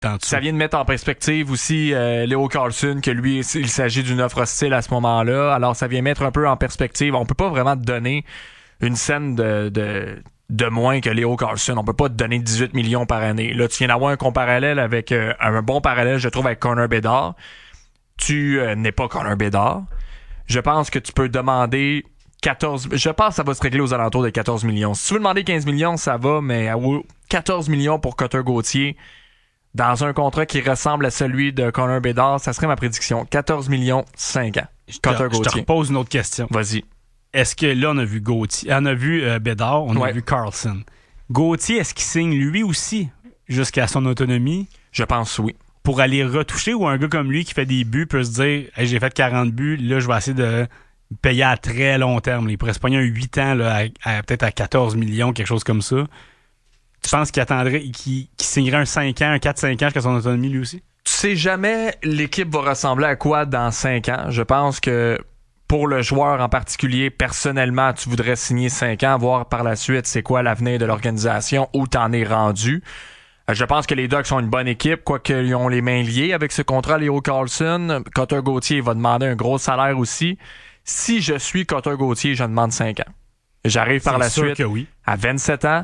en dessous. Ça vient de mettre en perspective aussi Leo Carlsson, que lui, il s'agit d'une offre hostile à ce moment-là. Alors, ça vient mettre un peu en perspective. On peut pas vraiment te donner une scène de moins que Leo Carlsson. On peut pas te donner 18 millions par année. Là, tu viens d'avoir un parallèle avec un bon parallèle, je trouve, avec Connor Bedard. Tu n'es pas Connor Bedard. Je pense que tu peux demander 14... Je pense que ça va se régler aux alentours de 14 millions. Si tu veux demander 15 millions, ça va, mais 14 millions pour Cutter Gauthier, dans un contrat qui ressemble à celui de Connor Bedard, ça serait ma prédiction. 14 millions, 5 ans. Je te repose une autre question. Vas-y. Est-ce que là, on a vu Gauthier, on a vu Bedard, on a vu Carlsson. Gauthier, est-ce qu'il signe lui aussi jusqu'à son autonomie? Je pense oui. Pour aller retoucher, ou un gars comme lui qui fait des buts peut se dire hey, j'ai fait 40 buts, là, je vais essayer de payer à très long terme. Il pourrait se pogner un 8 ans là, peut-être à 14 millions, quelque chose comme ça. Tu penses qu'il attendrait, qu'il signerait un 5 ans, un 4-5 ans jusqu'à son autonomie lui aussi? Tu sais jamais l'équipe va ressembler à quoi dans 5 ans. Je pense que pour le joueur en particulier, personnellement, tu voudrais signer 5 ans, voir par la suite c'est quoi l'avenir de l'organisation, où t'en es rendu. Je pense que les Ducks sont une bonne équipe, quoique ils ont les mains liées avec ce contrat Leo Carlsson. Cutter Gauthier va demander un gros salaire aussi. Si je suis Cutter Gauthier, je demande 5 ans. J'arrive par la suite que oui. À 27 ans.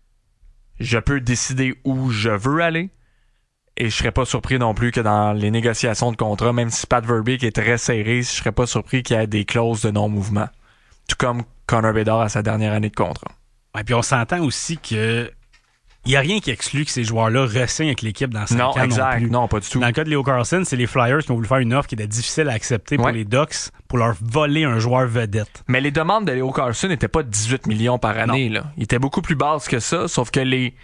Je peux décider où je veux aller. Et je serais pas surpris non plus que dans les négociations de contrat, même si Pat Verbeek est très serré, je serais pas surpris qu'il y ait des clauses de non-mouvement. Tout comme Connor Bedard à sa dernière année de contrat. Et puis on s'entend aussi que il n'y a rien qui exclut que ces joueurs-là re-signent avec l'équipe dans 5 ans exact. non plus. Non, pas du tout. Dans le cas de Leo Carlsson, c'est les Flyers qui ont voulu faire une offre qui était difficile à accepter pour les Ducks pour leur voler un joueur vedette. Mais les demandes de Leo Carlsson n'étaient pas de 18 millions par année. Là. Ils étaient beaucoup plus basses que ça, sauf que les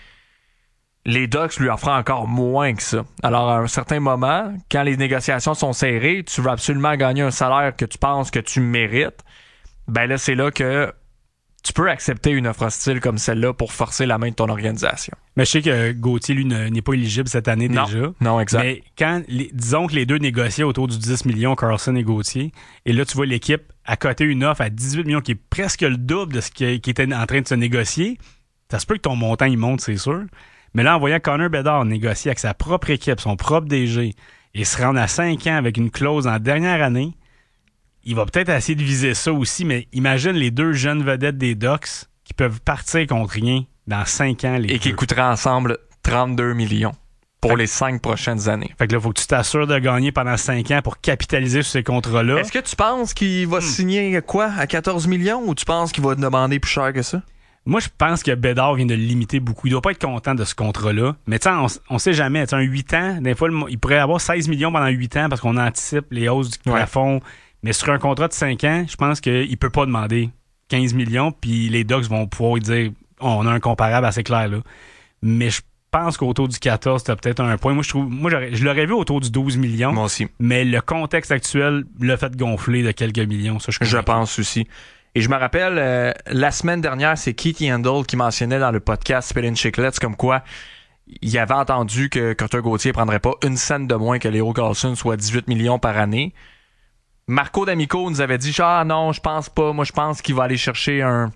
Ducks lui offraient encore moins que ça. Alors, à un certain moment, quand les négociations sont serrées, tu veux absolument gagner un salaire que tu penses que tu mérites, ben là, c'est là que tu peux accepter une offre hostile comme celle-là pour forcer la main de ton organisation. Mais je sais que Gauthier, lui, n'est pas éligible cette année déjà. Non, exact. Mais disons que les deux négociaient autour du 10 millions, Carlsson et Gauthier, et là, tu vois l'équipe accoter une offre à 18 millions qui est presque le double de ce qui était en train de se négocier, ça se peut que ton montant, il monte, c'est sûr. Mais là, en voyant Connor Bedard négocier avec sa propre équipe, son propre DG, et se rendre à 5 ans avec une clause en dernière année, il va peut-être essayer de viser ça aussi, mais imagine les deux jeunes vedettes des Ducks qui peuvent partir contre rien dans 5 ans. Et qui coûteraient ensemble 32 millions pour les 5 prochaines années. Fait que là, il faut que tu t'assures de gagner pendant 5 ans pour capitaliser sur ces contrats-là. Est-ce que tu penses qu'il va signer quoi, à 14 millions, ou tu penses qu'il va te demander plus cher que ça? Moi, je pense que Bedard vient de le limiter beaucoup. Il doit pas être content de ce contrat-là. Mais tu sais, on sait jamais. Un 8 ans, des fois, il pourrait avoir 16 millions pendant 8 ans parce qu'on anticipe les hausses du plafond. Mais sur un contrat de 5 ans, je pense qu'il peut pas demander 15 millions, puis les Ducks vont pouvoir lui dire on a un comparable assez clair là. Mais je pense qu'autour du 14, t'as peut-être un point. Je l'aurais vu autour du 12 millions. Moi aussi. Mais le contexte actuel l'a fait gonfler de quelques millions. Ça, je pense aussi. Et je me rappelle, la semaine dernière, c'est Keith Yandel qui mentionnait dans le podcast Spillin' Chiclets comme quoi il avait entendu que Cutter Gauthier prendrait pas une scène de moins que Leo Carlsson, soit 18 millions par année. Marco D'Amico nous avait dit non, je pense pas. Moi, je pense qu'il va aller chercher un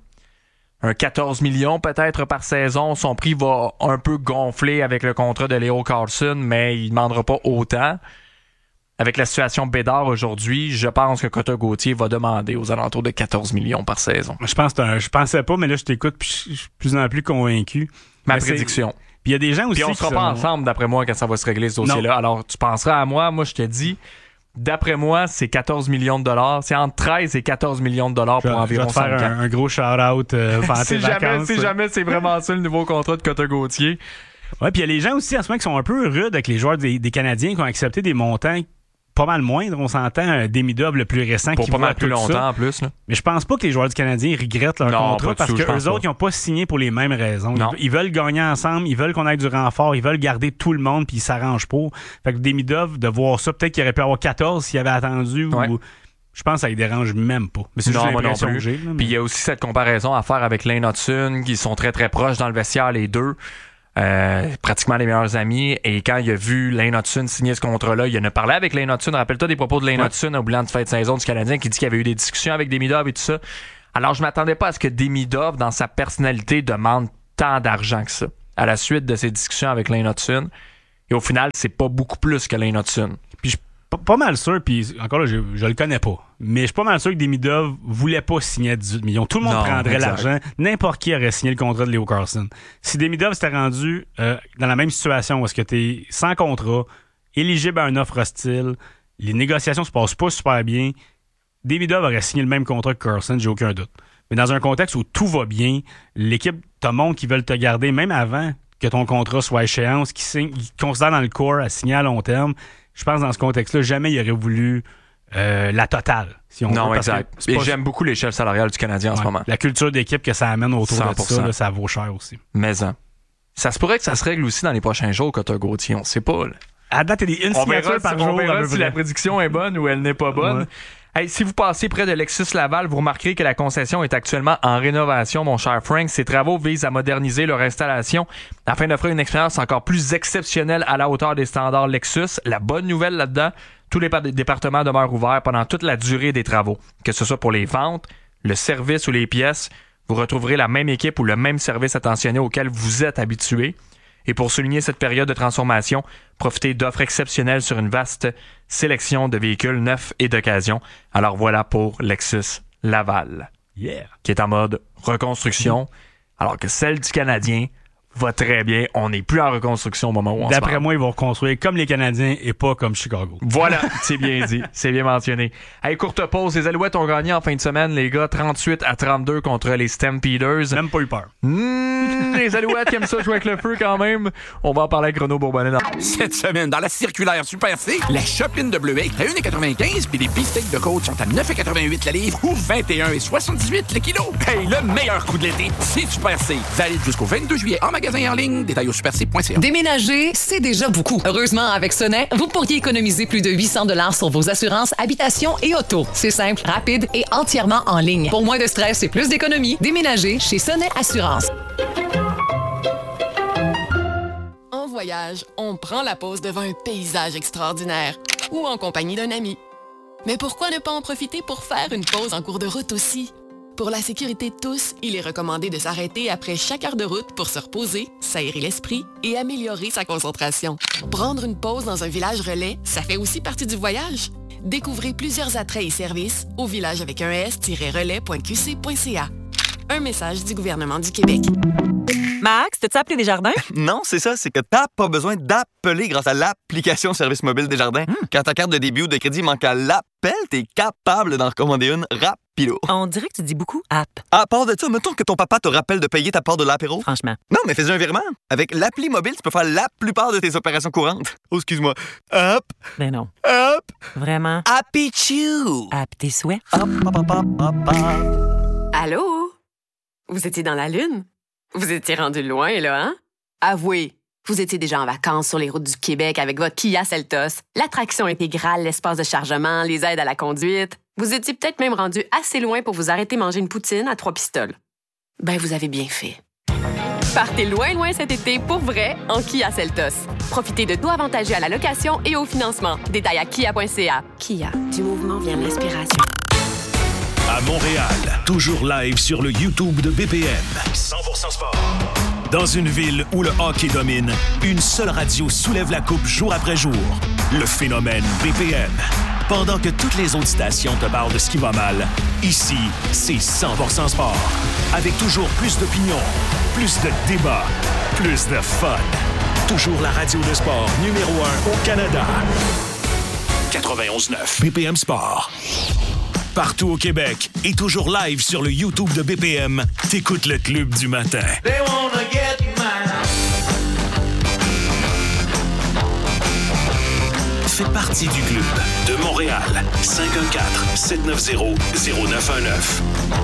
14 millions peut-être par saison. Son prix va un peu gonfler avec le contrat de Leo Carlsson, mais il ne demandera pas autant. Avec la situation Bédard aujourd'hui, je pense que Cutter Gauthier va demander aux alentours de 14 millions par saison. Je pensais pas, mais là, je t'écoute puis je suis plus en plus convaincu. Ma prédiction. Puis il y a des gens aussi. Puis on sera pas ensemble, d'après moi, quand ça va se régler ce dossier-là. Non. Alors, tu penseras à moi. Moi, je te dis, d'après moi, c'est 14 millions de dollars. C'est entre 13 et 14 millions de dollars pour environ 5 ans. Je vais te faire un gros shout-out pendant tes vacances. Si jamais c'est vraiment ça le nouveau contrat de Cutter Gauthier. Ouais, puis il y a les gens aussi en ce moment qui sont un peu rudes avec les joueurs des Canadiens qui ont accepté des montants pas mal moindres. On s'entend Demidov le plus récent pour qui pas voit mal plus longtemps ça. En plus. Là. Mais je pense pas que les joueurs du Canadien regrettent leur contrat parce que eux autres ils n'ont pas signé pour les mêmes raisons. Ils veulent gagner ensemble, ils veulent qu'on ait du renfort, ils veulent garder tout le monde puis ils s'arrangent pour. Fait que Demidov, de voir ça, peut-être qu'il aurait pu avoir 14 s'il avait attendu ou... Je pense que ça ne dérange même pas. Mais c'est juste l'impression que j'ai. Puis il y a aussi cette comparaison à faire avec Lane Hutson, qui sont très très proches dans le vestiaire les deux. Pratiquement les meilleurs amis, et quand il a vu Lane Hutson signer ce contrat-là, il en a parlé avec Lane Hutson. Rappelle-toi des propos de Lane Hutson au bilan de fin de saison du Canadien qui dit qu'il y avait eu des discussions avec Demidov et tout ça. Alors je m'attendais pas à ce que Demidov, dans sa personnalité, demande tant d'argent que ça. À la suite de ces discussions avec Lane Hutson, Et au final, c'est pas beaucoup plus que Lane Hudson. Puis je suis pas mal sûr, puis encore là, je le connais pas, mais je suis pas mal sûr que Demidov voulait pas signer à 18 millions. Tout le monde prendrait l'argent. N'importe qui aurait signé le contrat de Leo Carlsson. Si Demidov s'était rendu dans la même situation où est-ce que tu es sans contrat, éligible à une offre hostile, les négociations se passent pas super bien, Demidov aurait signé le même contrat que Carlsson, j'ai aucun doute. Mais dans un contexte où tout va bien, l'équipe te montre qu'ils veulent te garder même avant que ton contrat soit à échéance, qu'ils considèrent dans le corps à signer à long terme. Je pense que dans ce contexte-là, jamais il aurait voulu la totale. Si on veut, exact. Et j'aime beaucoup l'échelle salariale du Canadien en ce moment. La culture d'équipe que ça amène autour 100%. de ça, là, ça vaut cher aussi. Mais ça se pourrait que ça se règle aussi dans les prochains jours, Cotter Gauthier. On sait pas. Là. À date, il y a une signature par jour. On verra si la prédiction est bonne ou elle n'est pas bonne. Ouais. Hey, si vous passez près de Lexus Laval, vous remarquerez que la concession est actuellement en rénovation, mon cher Frank. Ces travaux visent à moderniser leur installation afin d'offrir une expérience encore plus exceptionnelle à la hauteur des standards Lexus. La bonne nouvelle là-dedans, tous les départements demeurent ouverts pendant toute la durée des travaux. Que ce soit pour les ventes, le service ou les pièces, vous retrouverez la même équipe ou le même service attentionné auquel vous êtes habitué. Et pour souligner cette période de transformation, profitez d'offres exceptionnelles sur une vaste sélection de véhicules neufs et d'occasion. Alors voilà pour Lexus Laval, qui est en mode reconstruction, alors que celle du Canadien va très bien. On n'est plus en reconstruction au moment où on se parle. D'après moi, ils vont reconstruire comme les Canadiens et pas comme Chicago. Voilà, c'est bien dit. C'est bien mentionné. Hey, courte pause. Les Alouettes ont gagné en fin de semaine, les gars, 38-32 contre les Stampeders. Même pas eu peur. Les Alouettes qui aiment ça jouer avec le feu quand même. On va en parler avec Renaud Bourbonnais. Cette semaine, dans la circulaire Super C, la chopine de bleuet à 1,95 puis les beefsteaks de côte sont à 9,88 la livre ou 21,78 le kilo. Hey, le meilleur coup de l'été, c'est Super C. Valide jusqu'au 22 juillet en magasin et en ligne. Détails au superc.ca. Déménager, c'est déjà beaucoup. Heureusement, avec Sonnet, vous pourriez économiser plus de 800 $ sur vos assurances, habitation et auto. C'est simple, rapide et entièrement en ligne. Pour moins de stress et plus d'économie, déménagez chez Sonnet Assurance. En voyage, on prend la pause devant un paysage extraordinaire ou en compagnie d'un ami. Mais pourquoi ne pas en profiter pour faire une pause en cours de route aussi? Pour la sécurité de tous, il est recommandé de s'arrêter après chaque heure de route pour se reposer, s'aérer l'esprit et améliorer sa concentration. Prendre une pause dans un village relais, ça fait aussi partie du voyage. Découvrez plusieurs attraits et services au village avec un s-relais.qc.ca. Un message du gouvernement du Québec. Max, t'as-tu appelé Desjardins? Non, c'est ça, c'est que t'as pas besoin d'appeler grâce à l'application Service mobile Desjardins. Quand ta carte de débit ou de crédit manque à l'appel, t'es capable d'en recommander une rapido. On dirait que tu dis beaucoup app. À part de ça, mettons que ton papa te rappelle de payer ta part de l'apéro. Franchement. Non, mais fais-y un virement. Avec l'appli mobile, tu peux faire la plupart de tes opérations courantes. Oh, excuse-moi. Hop! Ben non. Hop! Vraiment? Happy Chew! App tes souhaits. Hop, hop, hop, hop, hop, hop. Allô? Vous étiez dans la Lune? Vous étiez rendu loin, là, hein? Avouez, vous étiez déjà en vacances sur les routes du Québec avec votre Kia Seltos, l'attraction intégrale, l'espace de chargement, les aides à la conduite. Vous étiez peut-être même rendu assez loin pour vous arrêter manger une poutine à 3 pistoles. Ben, vous avez bien fait. Partez loin, loin cet été pour vrai en Kia Seltos. Profitez de tout avantageux à la location et au financement. Détails à kia.ca. Kia, du mouvement vient l'inspiration. À Montréal, toujours live sur le YouTube de BPM. 100% sport. Dans une ville où le hockey domine, une seule radio soulève la coupe jour après jour. Le phénomène BPM. Pendant que toutes les autres stations te parlent de ce qui va mal, ici, c'est 100% sport. Avec toujours plus d'opinions, plus de débats, plus de fun. Toujours la radio de sport numéro 1 au Canada. 91.9 BPM Sport. Partout au Québec et toujours live sur le YouTube de BPM, t'écoutes le Club du matin. Fais partie du club de Montréal. 514-790-0919.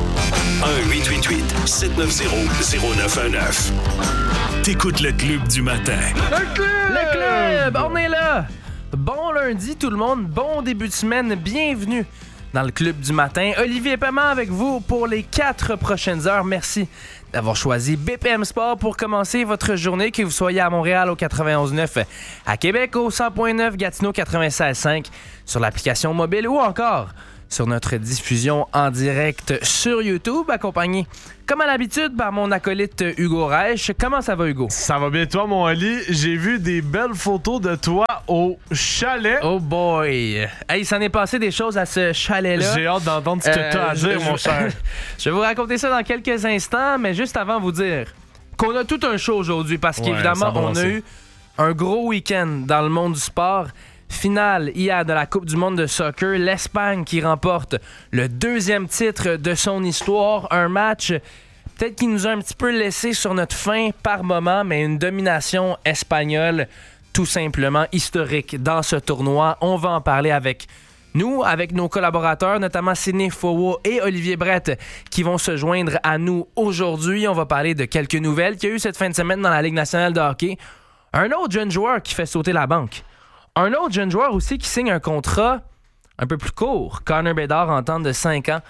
1-888-790-0919. T'écoutes le Club du matin. Le club! On est là! Bon lundi tout le monde, bon début de semaine, bienvenue dans le Club du matin. Olivier Paiement avec vous pour les 4 prochaines heures. Merci d'avoir choisi BPM Sport pour commencer votre journée, que vous soyez à Montréal au 91.9, à Québec au 100.9, Gatineau 96.5, sur l'application mobile ou encore sur notre diffusion en direct sur YouTube, accompagné, comme à l'habitude, par mon acolyte Hugo Reich. Comment ça va, Hugo? Ça va bien, toi, mon Ali? J'ai vu des belles photos de toi au chalet. Oh boy! Hey, ça n'est passé des choses à ce chalet-là. J'ai hâte d'entendre ce que tu as à dire, mon cher. Je vais vous raconter ça dans quelques instants, mais juste avant vous dire qu'on a tout un show aujourd'hui, parce qu'évidemment, on a eu un gros week-end dans le monde du sport. Finale hier de la Coupe du monde de soccer, l'Espagne qui remporte le 2e titre de son histoire. Un match peut-être qui nous a un petit peu laissé sur notre faim par moment, mais une domination espagnole tout simplement historique dans ce tournoi. On va en parler avec nous, avec nos collaborateurs, notamment Sidney Fowo et Olivier Brett, qui vont se joindre à nous aujourd'hui. On va parler de quelques nouvelles qu'il y a eu cette fin de semaine dans la Ligue nationale de hockey. Un autre jeune joueur qui fait sauter la banque. Un autre jeune joueur aussi qui signe un contrat un peu plus court. Connor Bedard, entente de 5 ans,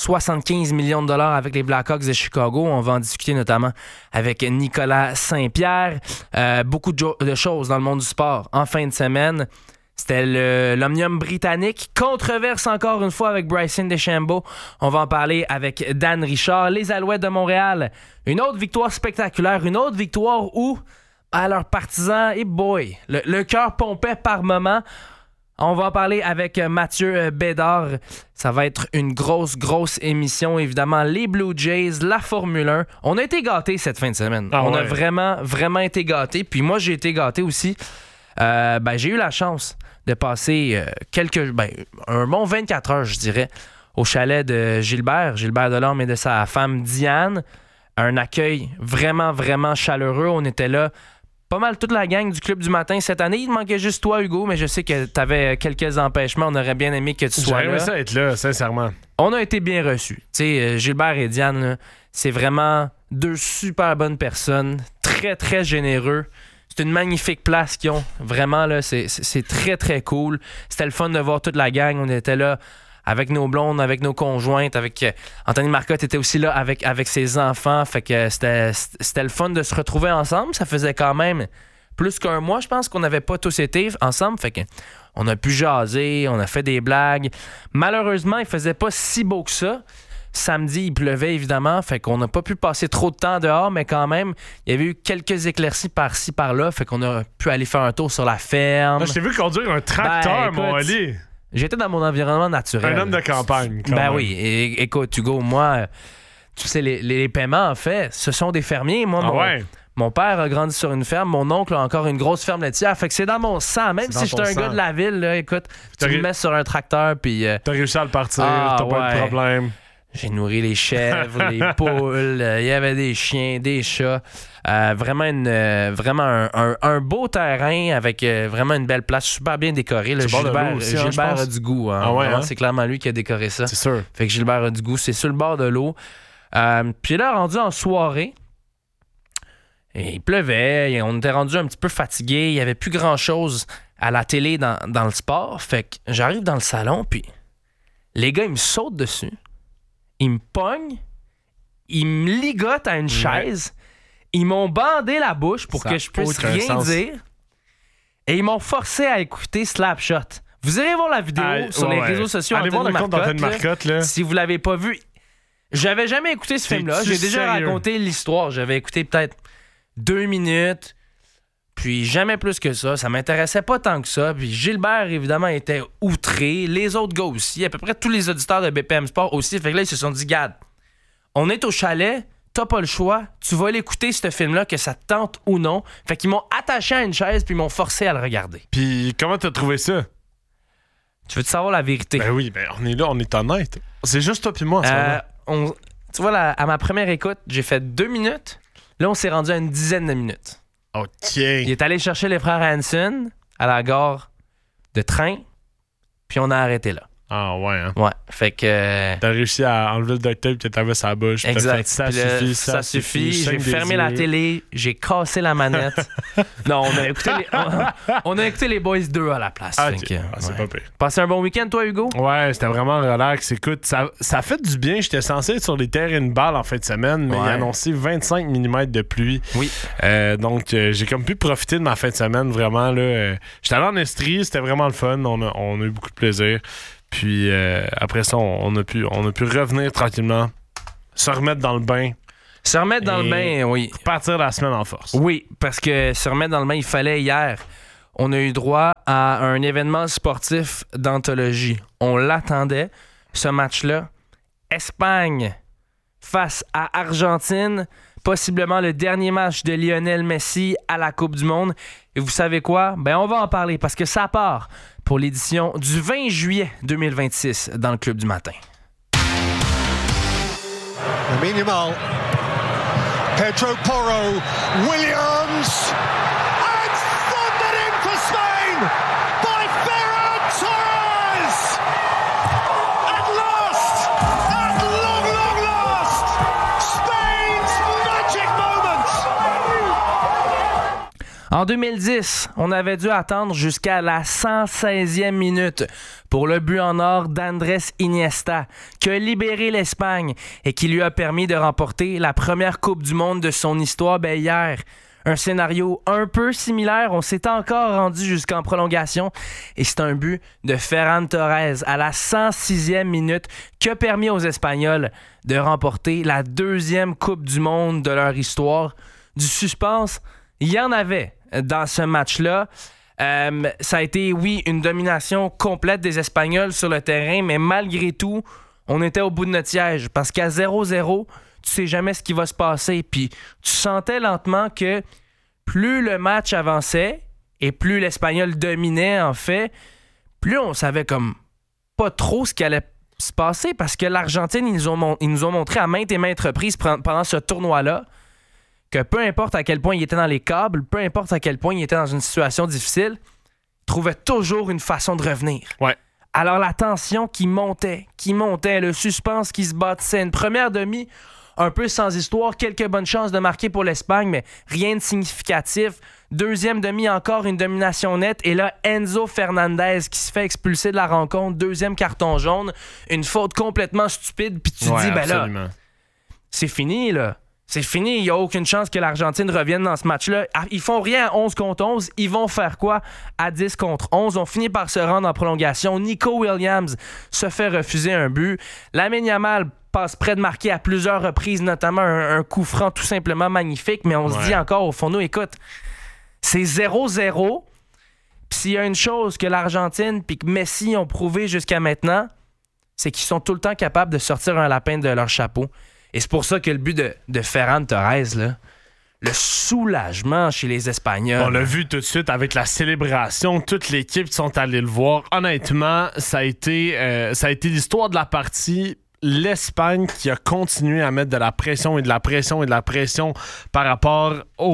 75 millions de dollars avec les Blackhawks de Chicago. On va en discuter notamment avec Nicolas Saint-Pierre. Beaucoup de choses dans le monde du sport. En fin de semaine, c'était l'Omnium britannique. Controverse encore une fois avec Bryson DeChambeau. On va en parler avec Dan Richard. Les Alouettes de Montréal. Une autre victoire spectaculaire. Une autre victoire où... à leurs partisans, et boy, le cœur pompait par moment. On va en parler avec Mathieu Bédard. Ça va être une grosse émission. Évidemment, les Blue Jays, la Formule 1. On a été gâtés cette fin de semaine. On a vraiment été gâtés. Puis moi, j'ai été gâté aussi. J'ai eu la chance de passer un bon 24 heures, je dirais, au chalet de Gilbert Delorme et de sa femme Diane. Un accueil vraiment chaleureux. On était là pas mal toute la gang du Club du matin cette année. Il manquait juste toi, Hugo, mais je sais que tu avais quelques empêchements. On aurait bien aimé que tu sois là. J'aimerais ça être là, sincèrement. On a été bien reçus. Tu sais, Gilbert et Diane, là, c'est vraiment deux super bonnes personnes, très généreux. C'est une magnifique place qu'ils ont. Vraiment, là, c'est très cool. C'était le fun de voir toute la gang. On était là avec nos blondes, avec nos conjointes, avec Anthony Marcotte était aussi là avec ses enfants. Fait que c'était le fun de se retrouver ensemble. Ça faisait quand même plus qu'un mois, je pense, qu'on n'avait pas tous été ensemble. Fait que on a pu jaser, on a fait des blagues. Malheureusement, il faisait pas si beau que ça. Samedi, il pleuvait évidemment, fait qu'on n'a pas pu passer trop de temps dehors, mais quand même, il y avait eu quelques éclaircies par-ci, par-là, fait qu'on a pu aller faire un tour sur la ferme. Je t'ai vu conduire un tracteur, mon Ali. J'étais dans mon environnement naturel. Un homme de campagne, quand même. Oui. Écoute, Hugo, moi, tu sais, les paiements, en fait, ce sont des fermiers. Moi, mon père a grandi sur une ferme. Mon oncle a encore une grosse ferme laitière. Fait que c'est dans mon sang. Même si j'étais un gars de la ville, là, écoute, tu me mets sur un tracteur, puis... T'as réussi à le partir, t'as pas de problème. J'ai nourri les chèvres, les poules, il y avait des chiens, des chats. Vraiment un beau terrain avec vraiment une belle place, super bien décorée. Là. Gilbert a du goût. Hein? C'est clairement lui qui a décoré ça. C'est sûr. Fait que Gilbert a du goût. C'est sur le bord de l'eau. Puis là, rendu en soirée, et il pleuvait, on était rendu un petit peu fatigué. Il n'y avait plus grand-chose à la télé dans le sport. Fait que j'arrive dans le salon, puis les gars, ils me sautent dessus. Ils me pognent, ils me ligotent à une chaise, ils m'ont bandé la bouche pour que je puisse rien dire, et ils m'ont forcé à écouter Slapshot. Vous irez voir la vidéo sur les réseaux sociaux. Allez voir le compte d'Anthony Marcotte. Là. Si vous l'avez pas vu, j'avais jamais écouté ce film-là. J'ai déjà raconté l'histoire. J'avais écouté peut-être 2 minutes, puis jamais plus que ça. Ça m'intéressait pas tant que ça. Puis Gilbert, évidemment, était outré. Les autres gars aussi. À peu près tous les auditeurs de BPM Sport aussi. Fait que là, ils se sont dit, Gad, on est au chalet, t'as pas le choix. Tu vas l'écouter, ce film-là, que ça te tente ou non. Fait qu'ils m'ont attaché à une chaise, puis ils m'ont forcé à le regarder. Puis comment t'as trouvé ça? Tu veux-tu savoir la vérité? Ben oui, on est là, on est honnête. C'est juste toi puis moi en ce moment. Tu vois, à ma première écoute, j'ai fait 2 minutes. Là, on s'est rendu à une dizaine de minutes. OK. Il est allé chercher les frères Hanson à la gare de train, puis on a arrêté là. Ah ouais, hein? Ouais, fait que... T'as réussi à enlever le duct tape que t'avais sur la bouche. Exact. Fait, ça suffit. J'ai fermé la télé, j'ai cassé la manette. Non, on a écouté les Boys 2 à la place. C'est pas pire. Passé un bon week-end, toi, Hugo? Ouais, c'était vraiment relax. Écoute, ça a fait du bien. J'étais censé être sur les terrains de balle en fin de semaine, mais il a annoncé 25 mm de pluie. Oui. Donc, j'ai comme pu profiter de ma fin de semaine, vraiment. Là. J'étais allé en Estrie, c'était vraiment le fun. On a eu beaucoup de plaisir. Puis après ça, on a pu revenir tranquillement, se remettre dans le bain. Se remettre dans le bain, oui. Partir la semaine en force. Oui, parce que se remettre dans le bain, il fallait hier. On a eu droit à un événement sportif d'anthologie. On l'attendait, ce match-là. Espagne face à Argentine, possiblement le dernier match de Lionel Messi à la Coupe du Monde. Et vous savez quoi? On va en parler parce que ça part pour l'édition du 20 juillet 2026 dans le Club du Matin. Lamine Yamal, Pedro Porro, Williams, and thundered in for Spain by Ferran Torres! At last, at long last, Spain's magic moment! En 2010, on avait dû attendre jusqu'à la 116e minute pour le but en or d'Andrés Iniesta, qui a libéré l'Espagne et qui lui a permis de remporter la première Coupe du Monde de son histoire hier. Un scénario un peu similaire, on s'est encore rendu jusqu'en prolongation et c'est un but de Ferran Torres à la 106e minute qui a permis aux Espagnols de remporter la deuxième Coupe du Monde de leur histoire. Du suspense, il y en avait dans ce match-là. Ça a été, oui, une domination complète des Espagnols sur le terrain, mais malgré tout, on était au bout de notre siège parce qu'à 0-0, tu sais jamais ce qui va se passer. Puis tu sentais lentement que plus le match avançait et plus l'Espagnol dominait, en fait, plus on savait comme pas trop ce qui allait se passer parce que l'Argentine, ils nous ont montré à maintes et maintes reprises pendant ce tournoi-là que peu importe à quel point il était dans les câbles, peu importe à quel point il était dans une situation difficile, il trouvait toujours une façon de revenir. Ouais. Alors la tension qui montait, le suspense qui se bâtissait, une première demi un peu sans histoire, quelques bonnes chances de marquer pour l'Espagne, mais rien de significatif. Deuxième demi, encore une domination nette, et là, Enzo Fernandez qui se fait expulser de la rencontre, deuxième carton jaune, une faute complètement stupide, puis tu te dis, absolument. Là, c'est fini, là. C'est fini, il n'y a aucune chance que l'Argentine revienne dans ce match-là. Ils font rien à 11 contre 11, ils vont faire quoi à 10 contre 11? On finit par se rendre en prolongation. Nico Williams se fait refuser un but. Lamine Yamal passe près de marquer à plusieurs reprises, notamment un coup franc tout simplement magnifique, mais on se dit encore au fond, nous, écoute, c'est 0-0. Puis s'il y a une chose que l'Argentine puis que Messi ont prouvé jusqu'à maintenant, c'est qu'ils sont tout le temps capables de sortir un lapin de leur chapeau. Et c'est pour ça que le but de Ferran Torres, là, le soulagement chez les Espagnols. On l'a vu tout de suite avec la célébration. Toute l'équipe sont allés le voir. Honnêtement, ça a été l'histoire de la partie. L'Espagne qui a continué à mettre de la pression et de la pression et de la pression par rapport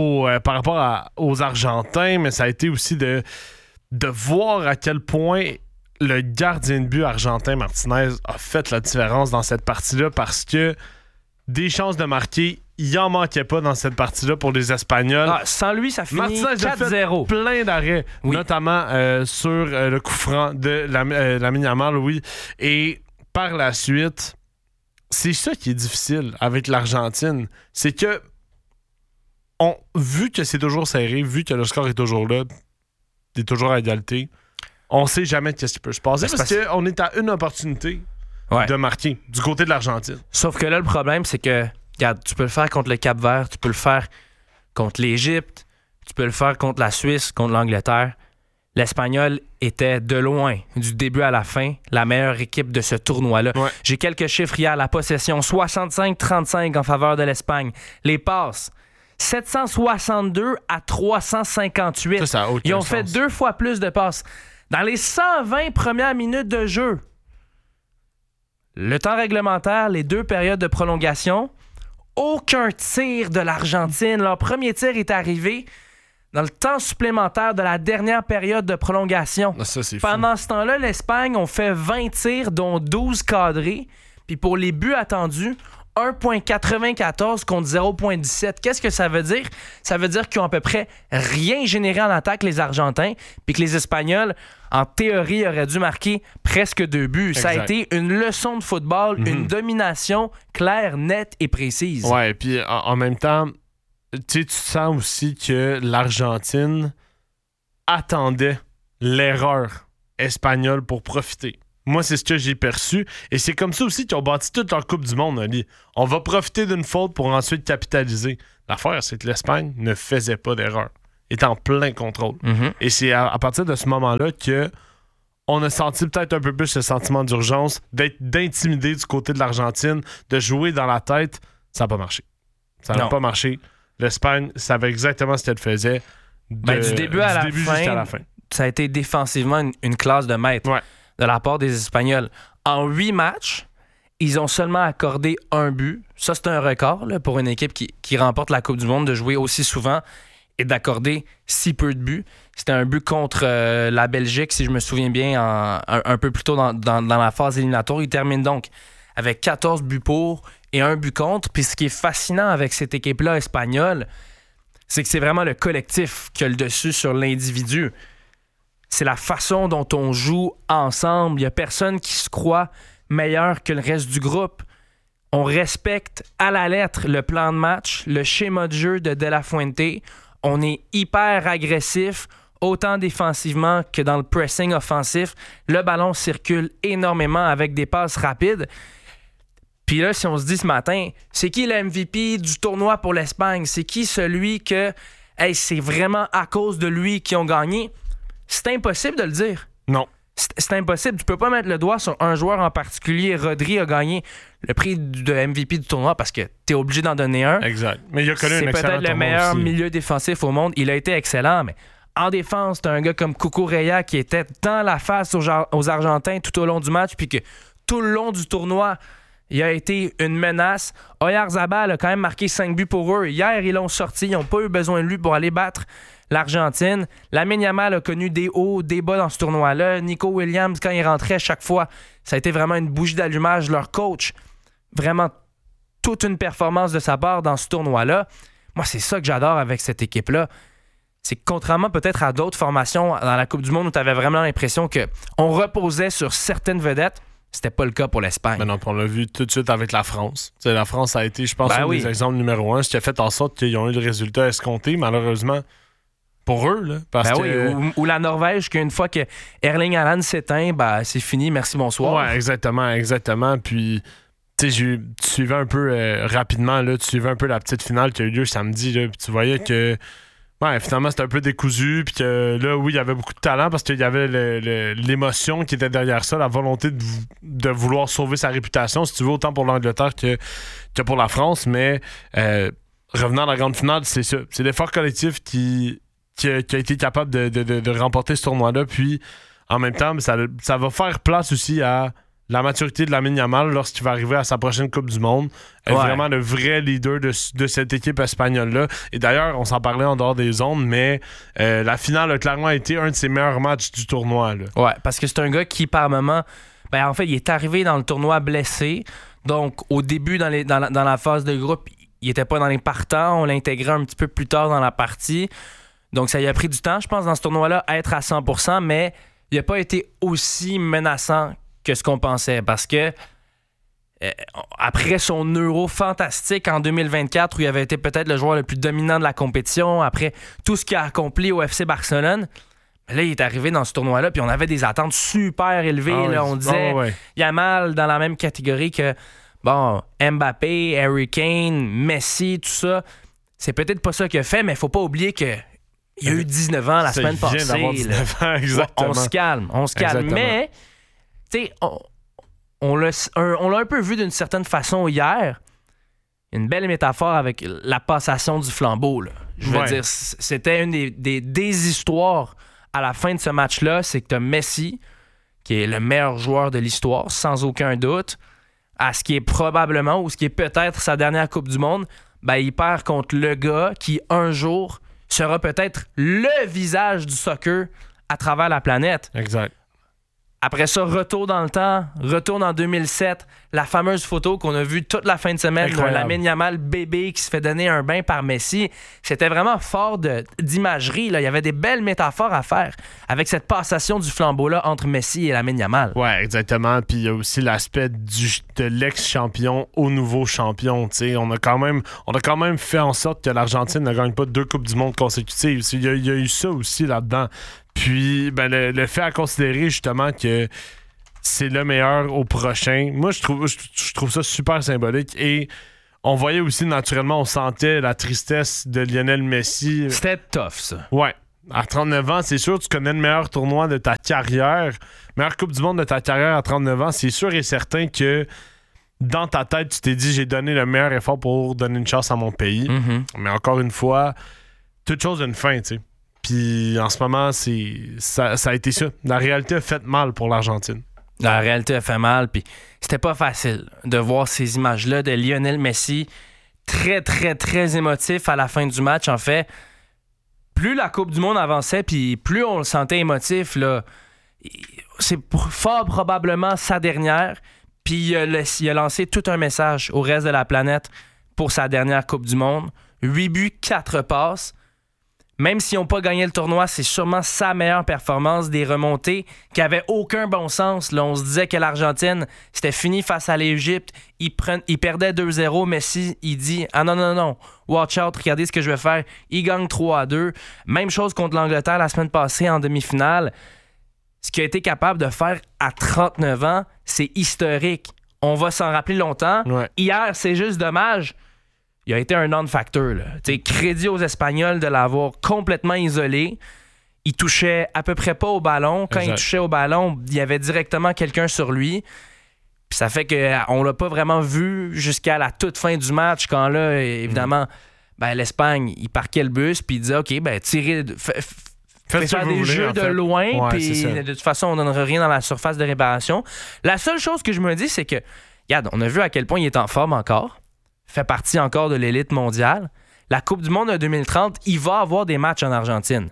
aux Argentins, mais ça a été aussi de voir à quel point le gardien de but argentin Martinez a fait la différence dans cette partie-là parce que des chances de marquer, il en manquait pas dans cette partie-là pour les Espagnols. Sans lui, ça finit Martinez 4-0. a fait plein d'arrêts, notamment sur le coup franc de Lamine Yamal, oui. Et par la suite, c'est ça qui est difficile avec l'Argentine. C'est que, vu que c'est toujours serré, vu que le score est toujours là, est toujours à égalité, on sait jamais qu'est-ce qui peut se passer parce qu'on est à une opportunité de marquer du côté de l'Argentine. Sauf que là, le problème, c'est que, regarde, tu peux le faire contre le Cap-Vert, tu peux le faire contre l'Égypte, tu peux le faire contre la Suisse, contre l'Angleterre. L'Espagnol était de loin, du début à la fin, la meilleure équipe de ce tournoi-là. Ouais. J'ai quelques chiffres hier. La possession, 65-35 en faveur de l'Espagne. Les passes, 762 à 358. Ça Ils ont fait 2 fois plus de passes. Dans les 120 premières minutes de jeu, le temps réglementaire, les 2 périodes de prolongation, aucun tir de l'Argentine. Leur premier tir est arrivé dans le temps supplémentaire de la dernière période de prolongation. Ça, c'est fou. Pendant ce temps-là, l'Espagne ont fait 20 tirs, dont 12 cadrés. Puis pour les buts attendus, 1,94 contre 0,17. Qu'est-ce que ça veut dire? Ça veut dire qu'ils ont à peu près rien généré en attaque, les Argentins, puis que les Espagnols, en théorie, auraient dû marquer presque 2 buts. Exact. Ça a été une leçon de football, une domination claire, nette et précise. Ouais, puis en même temps, tu sens aussi que l'Argentine attendait l'erreur espagnole pour profiter. Moi, c'est ce que j'ai perçu. Et c'est comme ça aussi qu'ils ont bâti toute leur Coupe du Monde, Ali. On va profiter d'une faute pour ensuite capitaliser. L'affaire, c'est que l'Espagne ne faisait pas d'erreur. Elle était en plein contrôle. Et c'est à partir de ce moment-là que on a senti peut-être un peu plus ce sentiment d'urgence, d'intimider du côté de l'Argentine, de jouer dans la tête. Ça n'a pas marché. Ça n'a pas marché. L'Espagne savait exactement ce qu'elle faisait du début jusqu'à la fin. Ça a été défensivement une classe de maître de la part des Espagnols. En 8 matchs, ils ont seulement accordé un but. Ça, c'est un record là, pour une équipe qui remporte la Coupe du Monde de jouer aussi souvent et d'accorder si peu de buts. C'était un but contre la Belgique, si je me souviens bien, un peu plus tôt dans la phase éliminatoire. Ils terminent donc avec 14 buts pour et un but contre. Puis ce qui est fascinant avec cette équipe-là espagnole, c'est que c'est vraiment le collectif qui a le dessus sur l'individu. C'est la façon dont on joue ensemble. Il n'y a personne qui se croit meilleur que le reste du groupe. On respecte à la lettre le plan de match, le schéma de jeu de La Fuente. On est hyper agressif, autant défensivement que dans le pressing offensif. Le ballon circule énormément avec des passes rapides. Puis là, si on se dit ce matin, c'est qui le MVP du tournoi pour l'Espagne? C'est qui celui que c'est vraiment à cause de lui qu'ils ont gagné? C'est impossible de le dire. Non. C'est impossible. Tu peux pas mettre le doigt sur un joueur en particulier. Rodri a gagné le prix de MVP du tournoi parce que t'es obligé d'en donner un. Exact. Mais il a connu un excellent tournoi. C'est peut-être le meilleur milieu défensif au monde. Il a été excellent, mais en défense, t'as un gars comme Cucurella qui était dans la face aux Argentins tout au long du match, puis que tout le long du tournoi, il a été une menace. Oyarzabal a quand même marqué 5 buts pour eux. Hier, ils l'ont sorti. Ils n'ont pas eu besoin de lui pour aller battre l'Argentine. Lamine Yamal a connu des hauts, des bas dans ce tournoi-là. Nico Williams, quand il rentrait chaque fois, ça a été vraiment une bougie d'allumage. Leur coach, vraiment toute une performance de sa part dans ce tournoi-là. Moi, c'est ça que j'adore avec cette équipe-là. C'est que contrairement peut-être à d'autres formations dans la Coupe du Monde où tu avais vraiment l'impression qu'on reposait sur certaines vedettes, c'était pas le cas pour l'Espagne. Mais non, on l'a vu tout de suite avec la France. T'sais, la France a été, je pense, un des exemples numéro 1, ce qui a fait en sorte qu'ils ont eu le résultat escompté, malheureusement, pour eux. Là, parce que... ou la Norvège, qu'une fois que Erling Haaland s'éteint, c'est fini, merci, bonsoir. Ouais, exactement. Puis, tu sais, tu suivais un peu rapidement, là, tu suivais un peu la petite finale qui a eu lieu samedi, là, puis tu voyais que finalement, c'était un peu décousu, puis que là, oui, il y avait beaucoup de talent parce qu'il y avait l'émotion qui était derrière ça, la volonté de vouloir sauver sa réputation, si tu veux, autant pour l'Angleterre que pour la France. Mais revenant à la grande finale, c'est ça. C'est l'effort collectif qui a été capable de remporter ce tournoi-là. Puis, en même temps, ça va faire place aussi à la maturité de Lamine Yamal lorsqu'il va arriver à sa prochaine Coupe du Monde. Vraiment le vrai leader de cette équipe espagnole-là. Et d'ailleurs, on s'en parlait en dehors des ondes, mais la finale a clairement été un de ses meilleurs matchs du tournoi. Là. Ouais, parce que c'est un gars qui, par moment, en fait, il est arrivé dans le tournoi blessé. Donc, au début, dans la phase de groupe, il était pas dans les partants. On l'a intégré un petit peu plus tard dans la partie. Donc, ça lui a pris du temps, je pense, dans ce tournoi-là, à être à 100%, mais il n'a pas été aussi menaçant que ce qu'on pensait, parce que après son Euro fantastique en 2024, où il avait été peut-être le joueur le plus dominant de la compétition, après tout ce qu'il a accompli au FC Barcelone, là, il est arrivé dans ce tournoi-là, puis on avait des attentes super élevées. Là, on disait Yamal dans la même catégorie que Mbappé, Harry Kane, Messi, tout ça. C'est peut-être pas ça qu'il a fait, mais il faut pas oublier que il a eu 19 ans la semaine passée. 19 ans, exactement. On se calme. Exactement. Mais on l'a un peu vu d'une certaine façon hier. Une belle métaphore avec la passation du flambeau. Là. Je veux dire, c'était une des histoires à la fin de ce match-là. C'est que tu as Messi, qui est le meilleur joueur de l'histoire, sans aucun doute, à ce qui est probablement, ou ce qui est peut-être sa dernière Coupe du Monde, il perd contre le gars qui, un jour, sera peut-être le visage du soccer à travers la planète. Exact. Après ça, retour dans le temps, retourne en 2007, la fameuse photo qu'on a vue toute la fin de semaine de Lamine Yamal bébé qui se fait donner un bain par Messi. C'était vraiment fort d'imagerie. Là. Il y avait des belles métaphores à faire avec cette passation du flambeau-là entre Messi et Lamine Yamal. Ouais, exactement. Puis il y a aussi l'aspect de l'ex-champion au nouveau champion. T'sais. On a quand même fait en sorte que l'Argentine ne gagne pas 2 Coupes du Monde consécutives. Il y a eu ça aussi là-dedans. Puis, le fait à considérer justement que c'est le meilleur au prochain. Moi, je trouve ça super symbolique. Et on voyait aussi, naturellement, on sentait la tristesse de Lionel Messi. C'était tough, ça. Ouais. À 39 ans, c'est sûr, tu connais le meilleur tournoi de ta carrière, meilleure Coupe du Monde de ta carrière à 39 ans. C'est sûr et certain que dans ta tête, tu t'es dit, j'ai donné le meilleur effort pour donner une chance à mon pays. Mm-hmm. Mais encore une fois, toute chose a une fin, tu sais. Puis en ce moment, ça a été ça. La réalité a fait mal pour l'Argentine. La réalité a fait mal, puis c'était pas facile de voir ces images-là de Lionel Messi très, très, très émotif à la fin du match. En fait, plus la Coupe du Monde avançait, puis plus on le sentait émotif, là, c'est fort probablement sa dernière, puis il a lancé tout un message au reste de la planète pour sa dernière Coupe du Monde. 8 buts, 4 passes. Même s'ils n'ont pas gagné le tournoi, c'est sûrement sa meilleure performance, des remontées qui n'avaient aucun bon sens. Là, on se disait que l'Argentine, c'était fini face à l'Égypte. Ils perdaient 2-0. Messi, il dit « Ah non, watch out, regardez ce que je vais faire. » Il gagne 3-2. Même chose contre l'Angleterre la semaine passée en demi-finale. Ce qu'il a été capable de faire à 39 ans, c'est historique. On va s'en rappeler longtemps. Ouais. Hier, c'est juste dommage. Il a été un non-factor. Crédit aux Espagnols de l'avoir complètement isolé. Il touchait à peu près pas au ballon. Quand il touchait au ballon, il y avait directement quelqu'un sur lui. Puis ça fait qu'on l'a pas vraiment vu jusqu'à la toute fin du match, quand là, évidemment, l'Espagne, il parquait le bus, puis il disait « OK, tirez... Faites faire des jeux de loin, puis de toute façon, on donnera rien dans la surface de réparation. » La seule chose que je me dis, c'est que, regarde, on a vu à quel point il est en forme encore. Fait partie encore de l'élite mondiale. La Coupe du Monde de 2030, il va avoir des matchs en Argentine.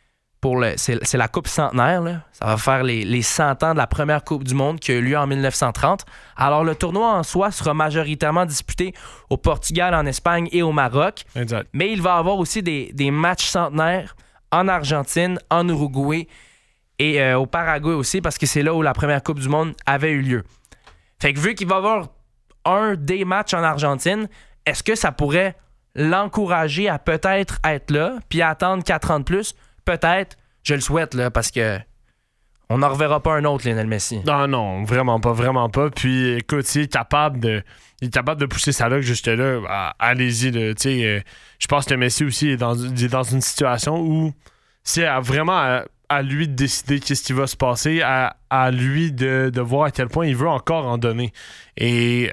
C'est la Coupe centenaire, là. Ça va faire les 100 ans de la première Coupe du Monde qui a eu lieu en 1930. Alors, le tournoi en soi sera majoritairement disputé au Portugal, en Espagne et au Maroc. Exact. Mais il va avoir aussi des matchs centenaires en Argentine, en Uruguay et au Paraguay aussi, parce que c'est là où la première Coupe du Monde avait eu lieu. Fait que vu qu'il va y avoir un des matchs en Argentine, est-ce que ça pourrait l'encourager à peut-être être là puis à attendre 4 ans de plus? Peut-être. Je le souhaite, là, parce que on n'en reverra pas un autre, Lionel Messi. Non, vraiment pas. Puis, écoute, il est capable de pousser sa luck juste là. Allez-y, je pense que Messi aussi est dans une situation où c'est vraiment à lui de décider qu'est-ce qui va se passer, à lui de voir à quel point il veut encore en donner. Et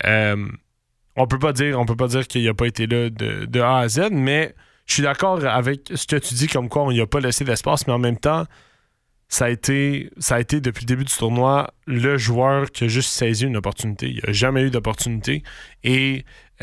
on peut pas dire qu'il n'a pas été là de A à Z, mais je suis d'accord avec ce que tu dis, comme quoi on n'y a pas laissé d'espace, mais en même temps, ça a été depuis le début du tournoi le joueur qui a juste saisi une opportunité. Il n'a jamais eu d'opportunité et il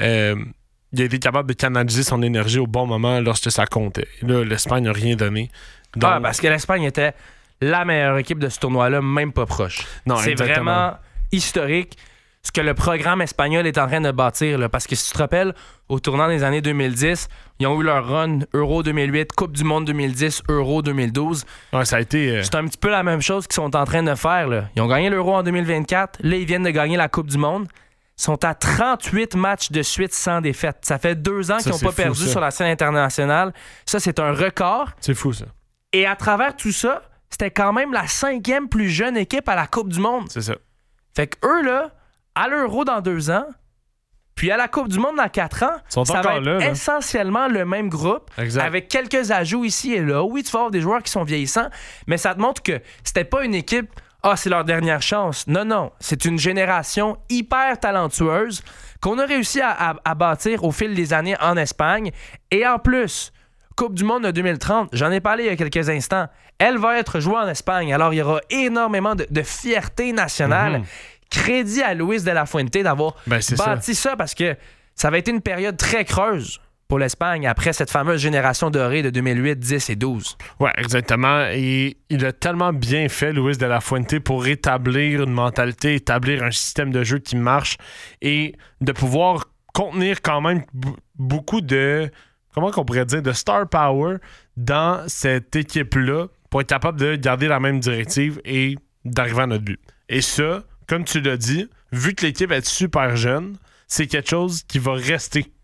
a été capable de canaliser son énergie au bon moment lorsque ça comptait. Et là, l'Espagne n'a rien donné. Donc, parce que l'Espagne était la meilleure équipe de ce tournoi-là, même pas proche. Non, c'est exactement. Vraiment historique ce que le programme espagnol est en train de bâtir. Là, parce que si tu te rappelles, au tournant des années 2010, ils ont eu leur run Euro 2008, Coupe du Monde 2010, Euro 2012. Ouais, ça a été... C'est un petit peu la même chose qu'ils sont en train de faire. Là. Ils ont gagné l'Euro en 2024. Là, ils viennent de gagner la Coupe du Monde. Ils sont à 38 matchs de suite sans défaite. Ça fait 2 ans qu'ils n'ont pas perdu sur la scène internationale. Ça, c'est un record. C'est fou, ça. Et à travers tout ça, c'était quand même la 5e plus jeune équipe à la Coupe du Monde. C'est ça. Fait qu'eux, là, à l'Euro dans 2 ans, puis à la Coupe du Monde dans 4 ans, ça va être essentiellement le même groupe, avec quelques ajouts ici et là. Oui, tu vas avoir des joueurs qui sont vieillissants, mais ça te montre que c'était pas une équipe « Ah, c'est leur dernière chance ». Non. C'est une génération hyper talentueuse qu'on a réussi à bâtir au fil des années en Espagne. Et en plus, Coupe du Monde de 2030, j'en ai parlé il y a quelques instants, elle va être jouée en Espagne. Alors, il y aura énormément de fierté nationale. Crédit à Luis de la Fuente d'avoir bâti ça parce que ça va être une période très creuse pour l'Espagne après cette fameuse génération dorée de 2008, 10 et 12. Ouais, exactement. Et il a tellement bien fait, Luis de la Fuente, pour établir une mentalité, établir un système de jeu qui marche et de pouvoir contenir quand même beaucoup de, comment qu'on pourrait dire, de star power dans cette équipe-là pour être capable de garder la même directive et d'arriver à notre but. Et ça, comme tu l'as dit, vu que l'équipe est super jeune, c'est quelque chose qui va rester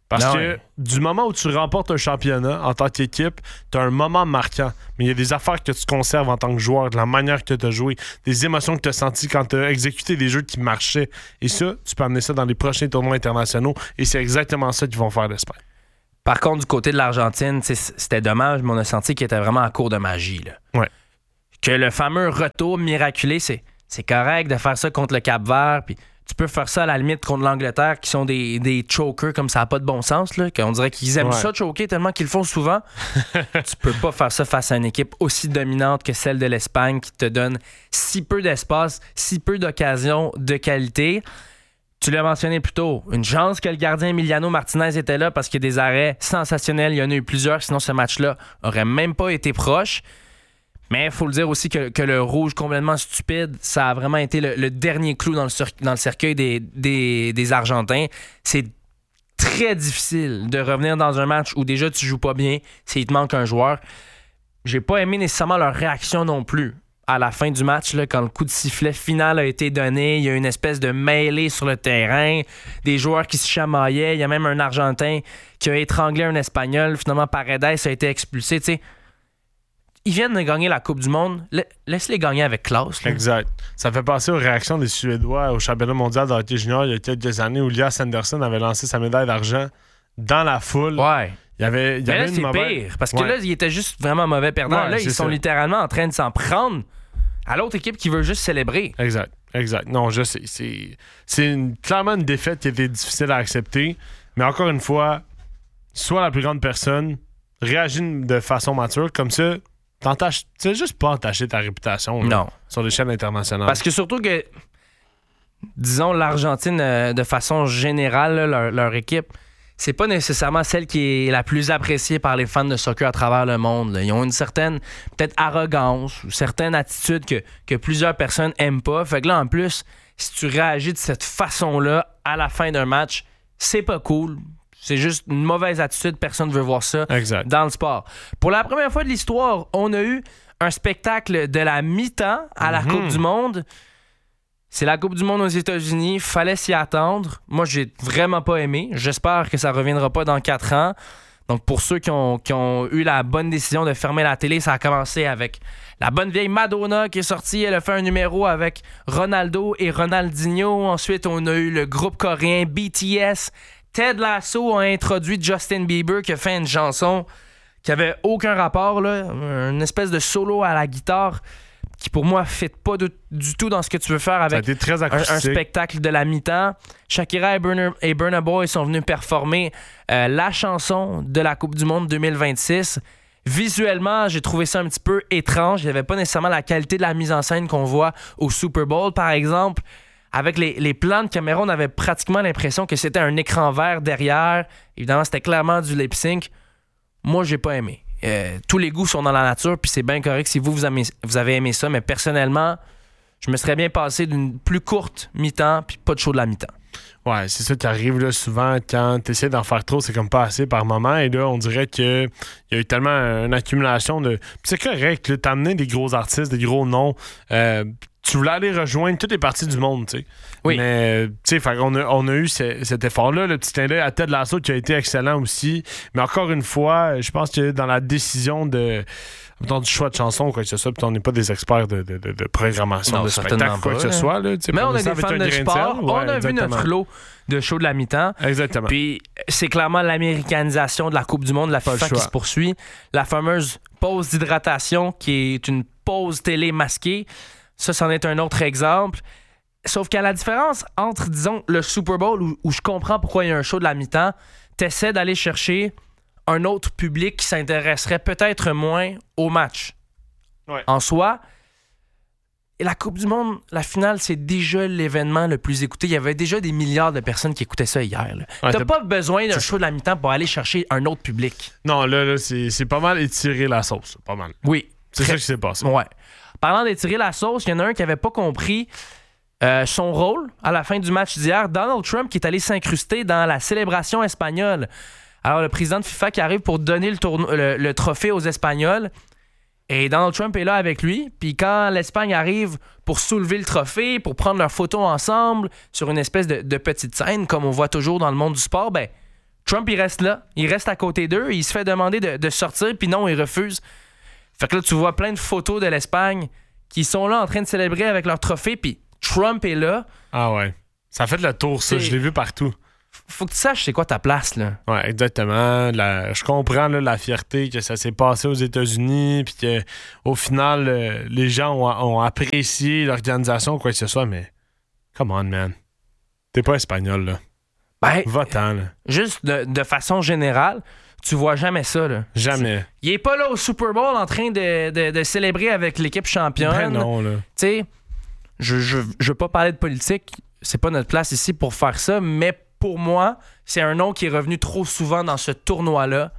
Parce que du moment où tu remportes un championnat en tant qu'équipe, tu as un moment marquant. Mais il y a des affaires que tu conserves en tant que joueur, de la manière que tu as joué, des émotions que tu as senties quand tu as exécuté des jeux qui marchaient. Et ça, tu peux amener ça dans les prochains tournois internationaux. Et c'est exactement ça qu'ils vont faire l'Espagne. Par contre, du côté de l'Argentine, c'était dommage, mais on a senti qu'il était vraiment en cours de magie. Là. Ouais. Que le fameux retour miraculé, c'est correct de faire ça contre le Cap-Vert, puis tu peux faire ça à la limite contre l'Angleterre, qui sont des chokers comme ça n'a pas de bon sens. Là, qu'on dirait qu'ils aiment ça choker tellement qu'ils le font souvent. Tu peux pas faire ça face à une équipe aussi dominante que celle de l'Espagne qui te donne si peu d'espace, si peu d'occasions de qualité. Tu l'as mentionné plus tôt, une chance que le gardien Emiliano Martinez était là parce qu'il y a des arrêts sensationnels. Il y en a eu plusieurs, sinon ce match-là aurait même pas été proche. Mais il faut le dire aussi que le rouge complètement stupide, ça a vraiment été le dernier clou dans le cercueil des Argentins. C'est très difficile de revenir dans un match où déjà tu joues pas bien, s'il te manque un joueur. J'ai pas aimé nécessairement leur réaction non plus. À la fin du match, là, quand le coup de sifflet final a été donné, il y a une espèce de mêlée sur le terrain, des joueurs qui se chamaillaient. Il y a même un Argentin qui a étranglé un Espagnol. Finalement, Paredes a été expulsé. T'sais, ils viennent de gagner la Coupe du Monde. Laisse-les gagner avec classe. Là. Exact. Ça fait penser aux réactions des Suédois au championnat mondial de hockey junior il y a quelques années où Elias Andersson avait lancé sa médaille d'argent dans la foule. Ouais. Il y avait là, une c'est mauvaise... pire. Parce que là, ils étaient juste vraiment mauvais perdants. Ouais, là, ils sont littéralement en train de s'en prendre à l'autre équipe qui veut juste célébrer. Exact. Non, je sais. C'est clairement une défaite qui était difficile à accepter. Mais encore une fois, sois la plus grande personne, réagis de façon mature. Comme ça, tu sais juste pas entacher ta réputation là, sur l'échelle internationale. Parce que surtout que, disons, l'Argentine, de façon générale, là, leur équipe, c'est pas nécessairement celle qui est la plus appréciée par les fans de soccer à travers le monde. Là. Ils ont une certaine, peut-être, arrogance ou certaines attitudes que plusieurs personnes aiment pas. Fait que là, en plus, si tu réagis de cette façon-là à la fin d'un match, c'est pas cool. C'est juste une mauvaise attitude. Personne ne veut voir ça dans le sport. Pour la première fois de l'histoire, on a eu un spectacle de la mi-temps à la Coupe du Monde. C'est la Coupe du Monde aux États-Unis. Fallait s'y attendre. Moi, j'ai vraiment pas aimé. J'espère que ça reviendra pas dans 4 ans. Donc, pour ceux qui ont eu la bonne décision de fermer la télé, ça a commencé avec la bonne vieille Madonna qui est sortie. Elle a fait un numéro avec Ronaldo et Ronaldinho. Ensuite, on a eu le groupe coréen BTS. Ted Lasso a introduit Justin Bieber qui a fait une chanson qui avait aucun rapport, là, une espèce de solo à la guitare qui pour moi ne fit pas du tout dans ce que tu veux faire avec un spectacle de la mi-temps. Shakira et Burna Boy sont venus performer la chanson de la Coupe du Monde 2026. Visuellement, j'ai trouvé ça un petit peu étrange. Il n'y avait pas nécessairement la qualité de la mise en scène qu'on voit au Super Bowl, par exemple. Avec les plans de caméra, on avait pratiquement l'impression que c'était un écran vert derrière. Évidemment, c'était clairement du lip-sync. Moi, j'ai pas aimé. Tous les goûts sont dans la nature, puis c'est bien correct si vous avez aimé ça, mais personnellement, je me serais bien passé d'une plus courte mi-temps, puis pas de show de la mi-temps. Ouais, c'est ça qui arrive là, souvent quand tu essaies d'en faire trop, c'est comme pas assez par moment. Et là, on dirait qu'il y a eu tellement une accumulation de. Puis c'est correct, t'as amené des gros artistes, des gros noms. Tu voulais aller rejoindre toutes les parties du monde, tu sais. Oui. Mais, tu sais, on a eu cet effort-là, le petit clin d'œil à Ted Lasso qui a été excellent aussi. Mais encore une fois, je pense que dans la décision du choix de chansons ou quoi que ce soit, puis on n'est pas des experts de programmation, de spectacle, quoi que ce soit. Là, mais on est des fans de sport. On a vu notre lot de show de la mi-temps. Exactement. Puis c'est clairement l'américanisation de la Coupe du Monde, la FIFA qui se poursuit. La fameuse pause d'hydratation qui est une pause télé masquée. Ça, c'en est un autre exemple. Sauf qu'à la différence entre, disons, le Super Bowl où je comprends pourquoi il y a un show de la mi-temps, t'essaies d'aller chercher un autre public qui s'intéresserait peut-être moins au match. Ouais. En soi, la Coupe du Monde, la finale, c'est déjà l'événement le plus écouté. Il y avait déjà des milliards de personnes qui écoutaient ça hier. Ouais, t'as pas besoin d'un show de la mi-temps pour aller chercher un autre public. Non, là c'est pas mal étirer la sauce. Pas mal. Oui. C'est ça qui s'est passé. Ouais. Parlant d'étirer la sauce, il y en a un qui n'avait pas compris son rôle à la fin du match d'hier. Donald Trump qui est allé s'incruster dans la célébration espagnole. Alors, le président de FIFA qui arrive pour donner le trophée aux Espagnols. Et Donald Trump est là avec lui. Puis quand l'Espagne arrive pour soulever le trophée, pour prendre leur photo ensemble sur une espèce de petite scène, comme on voit toujours dans le monde du sport, ben Trump, il reste là. Il reste à côté d'eux. Il se fait demander de sortir, puis non, il refuse. Fait que là, tu vois plein de photos de l'Espagne qui sont là en train de célébrer avec leur trophée, puis Trump est là. Ah ouais. Ça fait le tour, ça. Je l'ai vu partout. Faut que tu saches c'est quoi ta place, là. Ouais, exactement. Je comprends là, la fierté que ça s'est passé aux États-Unis, puis qu'au final, les gens ont apprécié l'organisation ou quoi que ce soit, mais come on, man. T'es pas espagnol, là. Ben, va-t'en, là. Juste de façon générale, tu vois jamais ça, là. Jamais. Il est pas là au Super Bowl en train de célébrer avec l'équipe championne. Ben non, là. Tu sais, je veux pas parler de politique, c'est pas notre place ici pour faire ça, mais pour moi, c'est un nom qui est revenu trop souvent dans ce tournoi-là.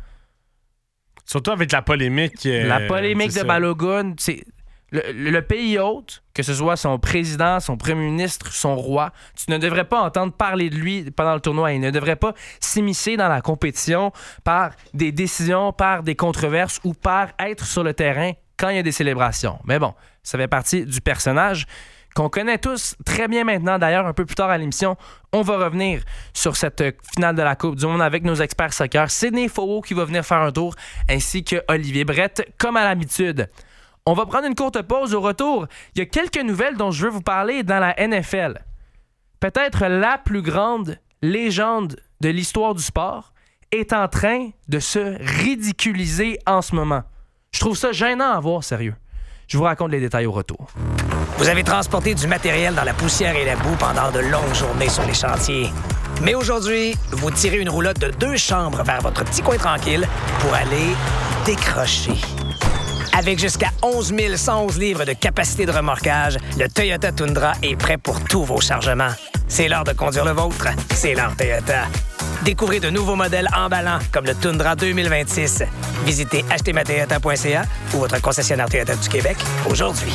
Surtout avec la polémique. La polémique de Balogun, c'est le pays hôte, que ce soit son président, son premier ministre, son roi, tu ne devrais pas entendre parler de lui pendant le tournoi. Il ne devrait pas s'immiscer dans la compétition par des décisions, par des controverses ou par être sur le terrain quand il y a des célébrations. Mais bon, ça fait partie du personnage qu'on connaît tous très bien maintenant. D'ailleurs, un peu plus tard à l'émission, on va revenir sur cette finale de la Coupe du Monde avec nos experts soccer. Sidney Fowell qui va venir faire un tour, ainsi que Olivier Brett, comme à l'habitude. On va prendre une courte pause. Au retour, il y a quelques nouvelles dont je veux vous parler dans la NFL. Peut-être la plus grande légende de l'histoire du sport est en train de se ridiculiser en ce moment. Je trouve ça gênant à voir, sérieux. Je vous raconte les détails au retour. Vous avez transporté du matériel dans la poussière et la boue pendant de longues journées sur les chantiers. Mais aujourd'hui, vous tirez une roulotte de 2 chambres vers votre petit coin tranquille pour aller décrocher. Avec jusqu'à 11 111 livres de capacité de remorquage, le Toyota Tundra est prêt pour tous vos chargements. C'est l'heure de conduire le vôtre. C'est l'heure Toyota. Découvrez de nouveaux modèles emballants comme le Tundra 2026. Visitez achetezmatoyota.ca ou votre concessionnaire Toyota du Québec aujourd'hui.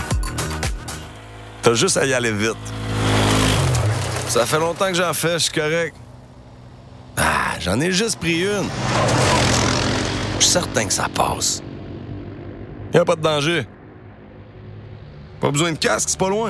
T'as juste à y aller vite. Ça fait longtemps que j'en fais, je suis correct. Ah, j'en ai juste pris une. Je suis certain que ça passe. Y'a pas de danger. Pas besoin de casque, c'est pas loin.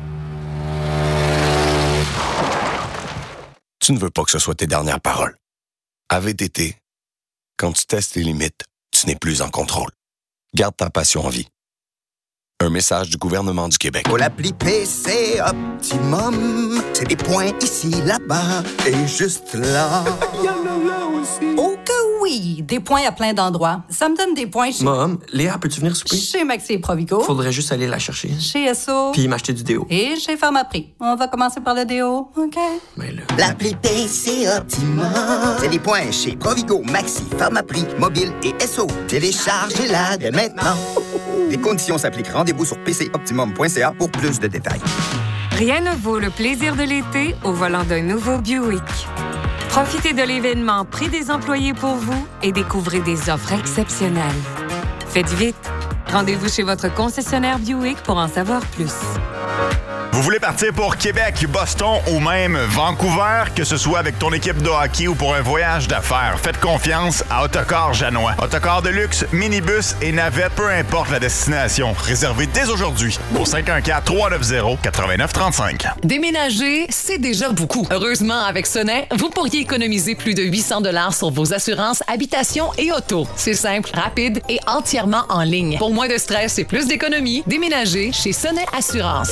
Tu ne veux pas que ce soit tes dernières paroles. À VTT, quand tu testes les limites, tu n'es plus en contrôle. Garde ta passion en vie. Un message du gouvernement du Québec. Pour l'appli PC Optimum, c'est des points ici, là-bas et juste là. Oh que oui! Des points à plein d'endroits. Ça me donne des points chez... Mom, Léa, peux-tu venir souper? Chez Maxi et Provigo. Faudrait juste aller la chercher. Chez Esso. Puis m'acheter du déo. Et chez Pharmaprix. On va commencer par le déo, OK? Mais là... L'appli PC Optimum, c'est des points chez Provigo, Maxi, Pharmaprix, Mobile et Esso. Téléchargez-la dès maintenant. Les conditions s'appliquent. Rendez-vous sur pcoptimum.ca pour plus de détails. Rien ne vaut le plaisir de l'été au volant d'un nouveau Buick. Profitez de l'événement Prix des employés pour vous et découvrez des offres exceptionnelles. Faites vite. Rendez-vous chez votre concessionnaire Buick pour en savoir plus. Vous voulez partir pour Québec, Boston ou même Vancouver, que ce soit avec ton équipe de hockey ou pour un voyage d'affaires, faites confiance à Autocar Janois. Autocar de luxe, minibus et navette, peu importe la destination. Réservez dès aujourd'hui au 514-390-8935. Déménager, c'est déjà beaucoup. Heureusement, avec Sonnet, vous pourriez économiser plus de 800 $ sur vos assurances habitation et auto. C'est simple, rapide et entièrement en ligne. Pour moins de stress et plus d'économie, déménagez chez Sonnet Assurance.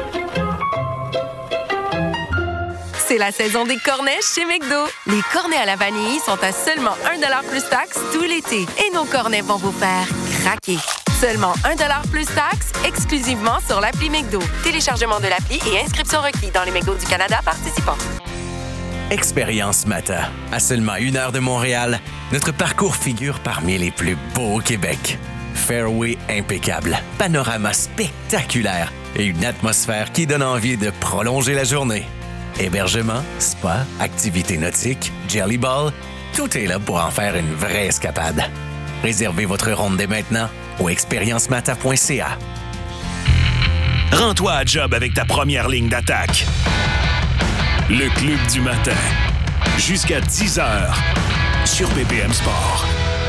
C'est la saison des cornets chez McDo. Les cornets à la vanille sont à seulement 1$ plus taxe tout l'été. Et nos cornets vont vous faire craquer. Seulement 1$ plus taxe, exclusivement sur l'appli McDo. Téléchargement de l'appli et inscription requis dans les McDo du Canada participants. Expérience Mata. À seulement 1 heure de Montréal, notre parcours figure parmi les plus beaux au Québec. Fairway impeccable, panorama spectaculaire et une atmosphère qui donne envie de prolonger la journée. Hébergement, spa, activités nautiques, jelly ball, tout est là pour en faire une vraie escapade. Réservez votre ronde dès maintenant au expériencemata.ca. Rends-toi à job avec ta première ligne d'attaque. Le Club du matin. Jusqu'à 10h sur BPM Sport.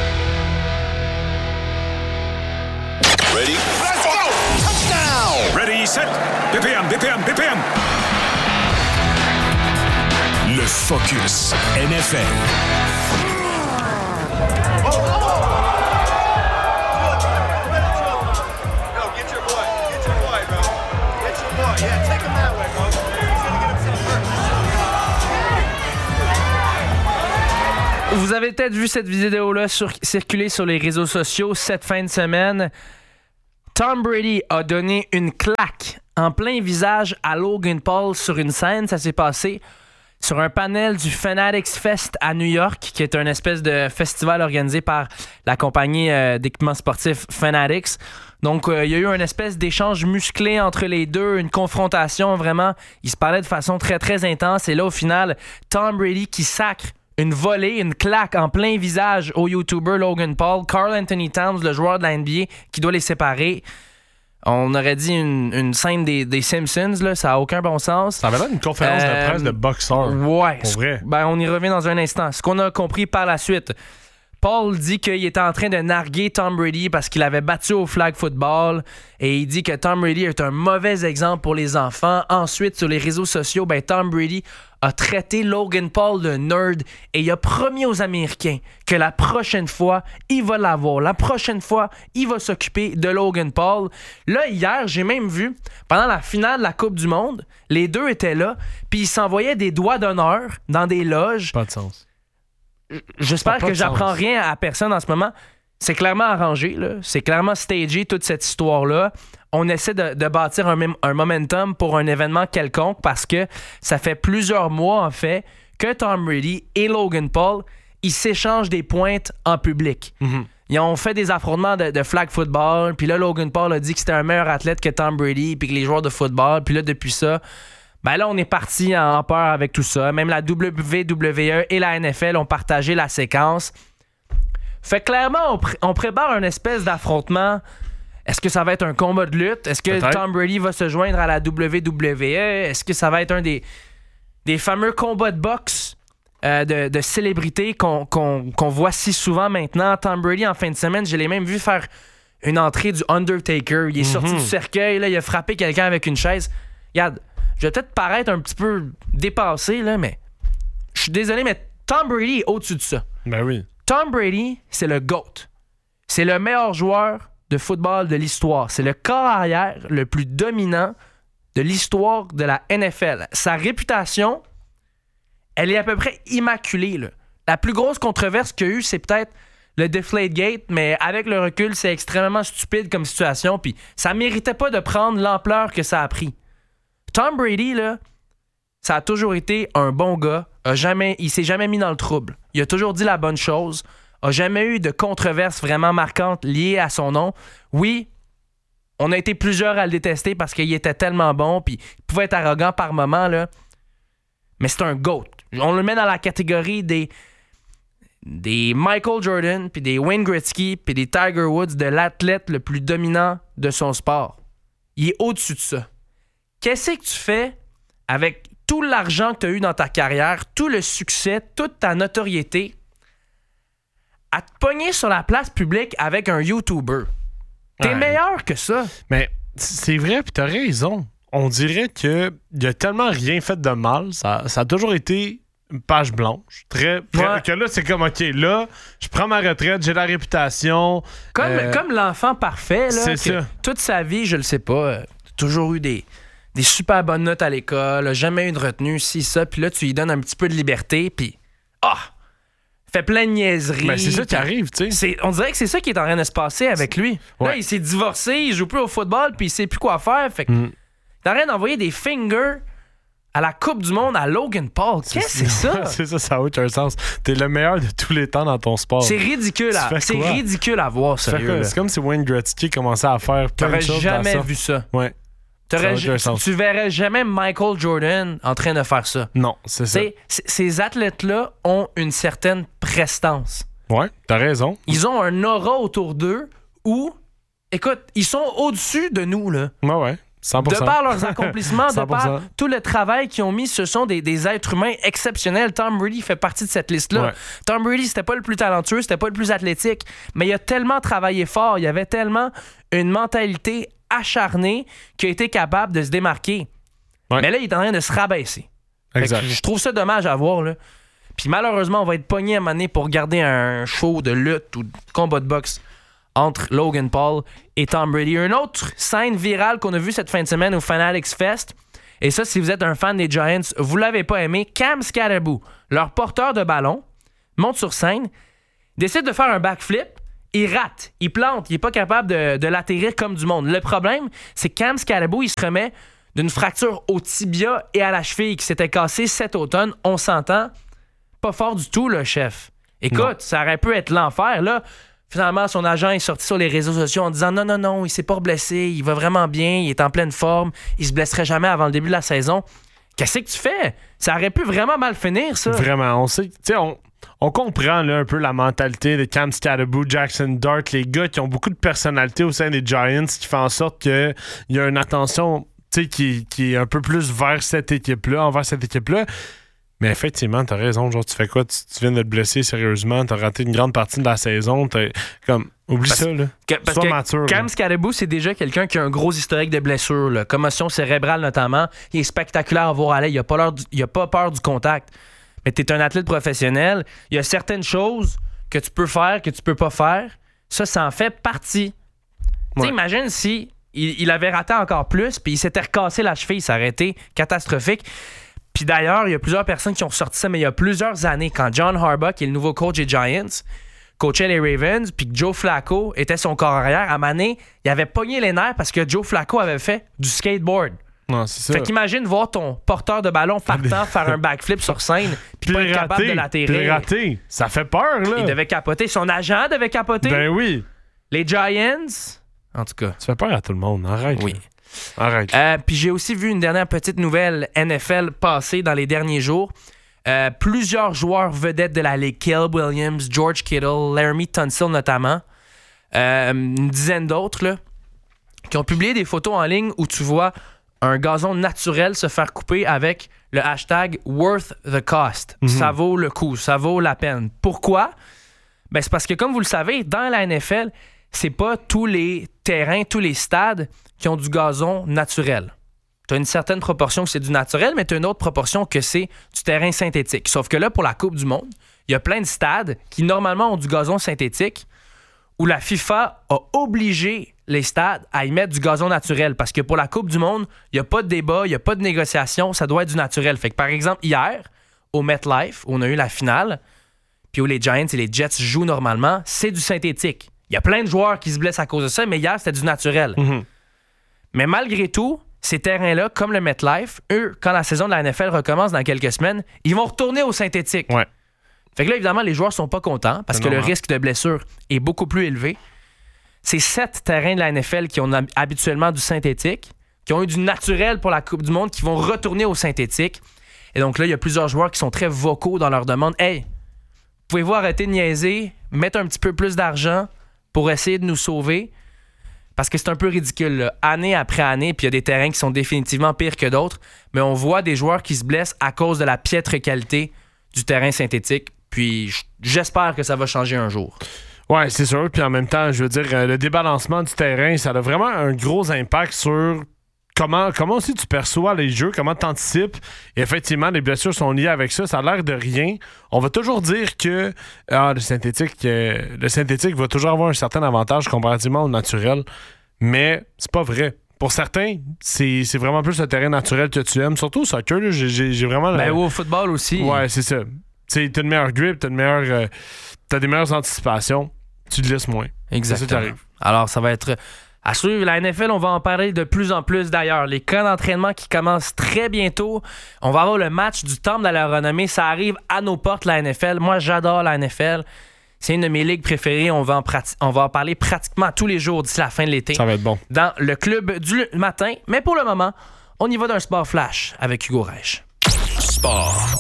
Ready? Let's go! Touchdown! Ready, set, BPM. Le Focus NFL. Vous avez peut-être vu cette vidéo-là circuler sur les réseaux sociaux cette fin de semaine. Tom Brady a donné une claque en plein visage à Logan Paul sur une scène. Ça s'est passé sur un panel du Fanatics Fest à New York, qui est un espèce de festival organisé par la compagnie d'équipements sportifs Fanatics. Donc, il y a eu une espèce d'échange musclé entre les deux, une confrontation vraiment. Ils se parlaient de façon très, très intense. Et là, au final, Tom Brady qui sacre une volée, une claque en plein visage au YouTuber Logan Paul, Karl Anthony Towns, le joueur de la NBA, qui doit les séparer. On aurait dit une scène des Simpsons, là, ça n'a aucun bon sens. Ça avait l'air d'une conférence de presse de boxeur. Ouais. Pour vrai. Ben, on y revient dans un instant. Ce qu'on a compris par la suite, Paul dit qu'il était en train de narguer Tom Brady parce qu'il avait battu au flag football et il dit que Tom Brady est un mauvais exemple pour les enfants. Ensuite, sur les réseaux sociaux, ben, Tom Brady a traité Logan Paul de nerd et il a promis aux Américains que la prochaine fois, il va l'avoir. La prochaine fois, il va s'occuper de Logan Paul. Là, hier, j'ai même vu, pendant la finale de la Coupe du Monde, les deux étaient là, puis ils s'envoyaient des doigts d'honneur dans des loges. Pas de sens. J'espère que j'apprends rien à personne en ce moment. C'est clairement arrangé, là. C'est clairement stagé, toute cette histoire-là. On essaie de bâtir un momentum pour un événement quelconque parce que ça fait plusieurs mois, en fait, que Tom Brady et Logan Paul, ils s'échangent des pointes en public. Mm-hmm. Ils ont fait des affrontements de flag football, puis là, Logan Paul a dit que c'était un meilleur athlète que Tom Brady, puis que les joueurs de football, puis là, depuis ça... Ben là, on est parti en peur avec tout ça. Même la WWE et la NFL ont partagé la séquence. Fait que clairement, on prépare une espèce d'affrontement. Est-ce que ça va être un combat de lutte? Est-ce que peut-être Tom Brady va se joindre à la WWE? Est-ce que ça va être un des fameux combats de boxe de célébrités qu'on voit si souvent maintenant? Tom Brady, en fin de semaine, je l'ai même vu faire une entrée du Undertaker. Il est sorti du cercueil, là, il a frappé quelqu'un avec une chaise. Regarde, je vais peut-être paraître un petit peu dépassé, là, mais je suis désolé, mais Tom Brady est au-dessus de ça. Ben oui. Tom Brady, c'est le GOAT. C'est le meilleur joueur de football de l'histoire. C'est le corps arrière le plus dominant de l'histoire de la NFL. Sa réputation, elle est à peu près immaculée, là. La plus grosse controverse qu'il y a eu, c'est peut-être le Deflategate, mais avec le recul, c'est extrêmement stupide comme situation, puis ça méritait pas de prendre l'ampleur que ça a pris. Tom Brady, là, ça a toujours été un bon gars. Il s'est jamais mis dans le trouble. Il a toujours dit la bonne chose. A jamais eu de controverse vraiment marquante liée à son nom. Oui, on a été plusieurs à le détester parce qu'il était tellement bon puis il pouvait être arrogant par moments, là. Mais c'est un GOAT. On le met dans la catégorie des Michael Jordan puis des Wayne Gretzky puis des Tiger Woods, de l'athlète le plus dominant de son sport. Il est au-dessus de ça. Qu'est-ce que tu fais avec tout l'argent que tu as eu dans ta carrière, tout le succès, toute ta notoriété, à te pogner sur la place publique avec un YouTuber? T'es meilleur que ça. Mais c'est vrai, puis t'as raison. On dirait qu'il a tellement rien fait de mal. Ça a toujours été une page blanche. Que là, c'est comme, OK, là, je prends ma retraite, j'ai la réputation. Comme l'enfant parfait, là, c'est ça. Toute sa vie, je le sais pas, toujours eu des super bonnes notes à l'école, jamais eu de retenue, ci, ça, puis là, tu lui donnes un petit peu de liberté, puis fait plein de niaiseries. Ben, c'est ça qui arrive, tu sais. On dirait que c'est ça qui est en train de se passer avec lui. Ouais. Là, il s'est divorcé, il joue plus au football, puis il sait plus quoi faire, fait que t'as rien d'envoyer des fingers à la Coupe du Monde à Logan Paul. Qu'est-ce que c'est ça? C'est ça, ça n'a aucun sens. T'es le meilleur de tous les temps dans ton sport. C'est ridicule à voir, sérieux. C'est comme si Wayne Gretzky commençait à faire plein de choses. T'aurais jamais vu ça. Ouais. Tu verrais jamais Michael Jordan en train de faire ça. Non, c'est ça. Ces athlètes-là ont une certaine prestance. Ouais, t'as raison. Ils ont un aura autour d'eux où, écoute, ils sont au-dessus de nous, là. Ouais, 100%. De par leurs accomplissements, de par tout le travail qu'ils ont mis, ce sont des êtres humains exceptionnels. Tom Brady fait partie de cette liste-là. Ouais. Tom Brady, c'était pas le plus talentueux, c'était pas le plus athlétique, mais il a tellement travaillé fort, il avait tellement une mentalité acharnée qu'il a été capable de se démarquer. Ouais. Mais là, il est en train de se rabaisser. Exact. Je trouve ça dommage à voir, là. Puis malheureusement, on va être pogné à un moment donné pour regarder un show de lutte ou de combat de boxe entre Logan Paul et Tom Brady. Une autre scène virale qu'on a vue cette fin de semaine au Fanatics Fest, et ça, si vous êtes un fan des Giants, vous l'avez pas aimé, Cam Scatterboo, leur porteur de ballon, monte sur scène, décide de faire un backflip, il rate, il plante, il est pas capable de l'atterrir comme du monde. Le problème, c'est que Cam Scatterboo, il se remet d'une fracture au tibia et à la cheville qui s'était cassée cet automne. On s'entend, pas fort du tout, le chef. Écoute, non. Ça aurait pu être l'enfer, là. Finalement, son agent est sorti sur les réseaux sociaux en disant non, il s'est pas blessé, il va vraiment bien, il est en pleine forme, il se blesserait jamais avant le début de la saison. Qu'est-ce que tu fais? Ça aurait pu vraiment mal finir, ça. Vraiment, on sait, tu sais, on comprend là, un peu la mentalité de Cam Scatterboo, Jackson Dart, les gars qui ont beaucoup de personnalité au sein des Giants, qui fait en sorte qu'il y a une attention qui est un peu plus vers cette équipe-là, envers cette équipe-là. Mais effectivement, t'as raison. Genre, tu fais quoi? Tu viens de te blesser sérieusement, t'as raté une grande partie de la saison. Oublie ça, là. Parce Sois que mature. Cam Scatterboo, c'est déjà quelqu'un qui a un gros historique de blessures, là. Commotion cérébrale notamment. Il est spectaculaire à voir aller. Il a pas peur du contact. Mais t'es un athlète professionnel. Il y a certaines choses que tu peux faire, que tu peux pas faire. Ça en fait partie. Ouais. Tu sais, imagine si il avait raté encore plus, puis il s'était recassé la cheville. Ça aurait été catastrophique. Puis d'ailleurs, il y a plusieurs personnes qui ont sorti ça, mais il y a plusieurs années, quand John Harbaugh, qui est le nouveau coach des Giants, coachait les Ravens, puis que Joe Flacco était son corps arrière, à Mané, il avait pogné les nerfs parce que Joe Flacco avait fait du skateboard. Non, c'est ça. Fait qu'imagine voir ton porteur de ballon partant faire un backflip sur scène, puis pas être capable de l'atterrir. Raté. Ça fait peur, là. Il devait capoter. Son agent devait capoter. Ben oui. Les Giants, en tout cas. Tu fais peur à tout le monde. Arrête. Oui. Là. Arrête. Puis j'ai aussi vu une dernière petite nouvelle NFL passer dans les derniers jours. Plusieurs joueurs vedettes de la Ligue, Caleb Williams, George Kittle, Laramie Tunsil notamment, une dizaine d'autres, là, qui ont publié des photos en ligne où tu vois un gazon naturel se faire couper avec le hashtag worth the cost. Mm-hmm. Ça vaut le coup, ça vaut la peine. Pourquoi? Ben, c'est parce que, comme vous le savez, dans la NFL, c'est pas tous les terrains, tous les stades qui ont du gazon naturel. Tu as une certaine proportion que c'est du naturel, mais tu as une autre proportion que c'est du terrain synthétique. Sauf que là, pour la Coupe du Monde, il y a plein de stades qui, normalement, ont du gazon synthétique où la FIFA a obligé les stades à y mettre du gazon naturel. Parce que pour la Coupe du Monde, il n'y a pas de débat, il n'y a pas de négociation, ça doit être du naturel. Fait que, par exemple, hier, au MetLife, où on a eu la finale, puis où les Giants et les Jets jouent normalement, c'est du synthétique. Il y a plein de joueurs qui se blessent à cause de ça, mais hier, c'était du naturel. Mm-hmm. Mais malgré tout, ces terrains-là, comme le MetLife, eux, quand la saison de la NFL recommence dans quelques semaines, ils vont retourner au synthétique. Ouais. Fait que là, évidemment, les joueurs sont pas contents parce que le risque de blessure est beaucoup plus élevé. C'est 7 terrains de la NFL qui ont habituellement du synthétique, qui ont eu du naturel pour la Coupe du Monde, qui vont retourner au synthétique. Et donc là, il y a plusieurs joueurs qui sont très vocaux dans leur demande. « Hey, pouvez-vous arrêter de niaiser, mettre un petit peu plus d'argent pour essayer de nous sauver? » Parce que c'est un peu ridicule, là. Année après année, puis il y a des terrains qui sont définitivement pires que d'autres, mais on voit des joueurs qui se blessent à cause de la piètre qualité du terrain synthétique. Puis j'espère que ça va changer un jour. Ouais, c'est sûr. Puis en même temps, je veux dire, le débalancement du terrain, ça a vraiment un gros impact sur comment aussi tu perçois les jeux, comment tu anticipes. Et effectivement, les blessures sont liées avec ça. Ça a l'air de rien. On va toujours dire que le synthétique va toujours avoir un certain avantage comparativement au naturel. Mais c'est pas vrai. Pour certains, c'est vraiment plus le terrain naturel que tu aimes. Surtout au soccer, là, j'ai vraiment... Ben au football aussi. Ouais, c'est ça. T'as une meilleure grip, t'as des meilleures anticipations, tu te laisses moins. Exactement. C'est ça qui arrive. Alors, ça va être à suivre. La NFL, on va en parler de plus en plus d'ailleurs. Les camps d'entraînement qui commencent très bientôt. On va avoir le match du Temple de la Renommée. Ça arrive à nos portes, la NFL. Moi, j'adore la NFL. C'est une de mes ligues préférées. On va en parler pratiquement tous les jours d'ici la fin de l'été. Ça va être bon. Dans le club du matin. Mais pour le moment, on y va d'un sport flash avec Hugo Reich. Sport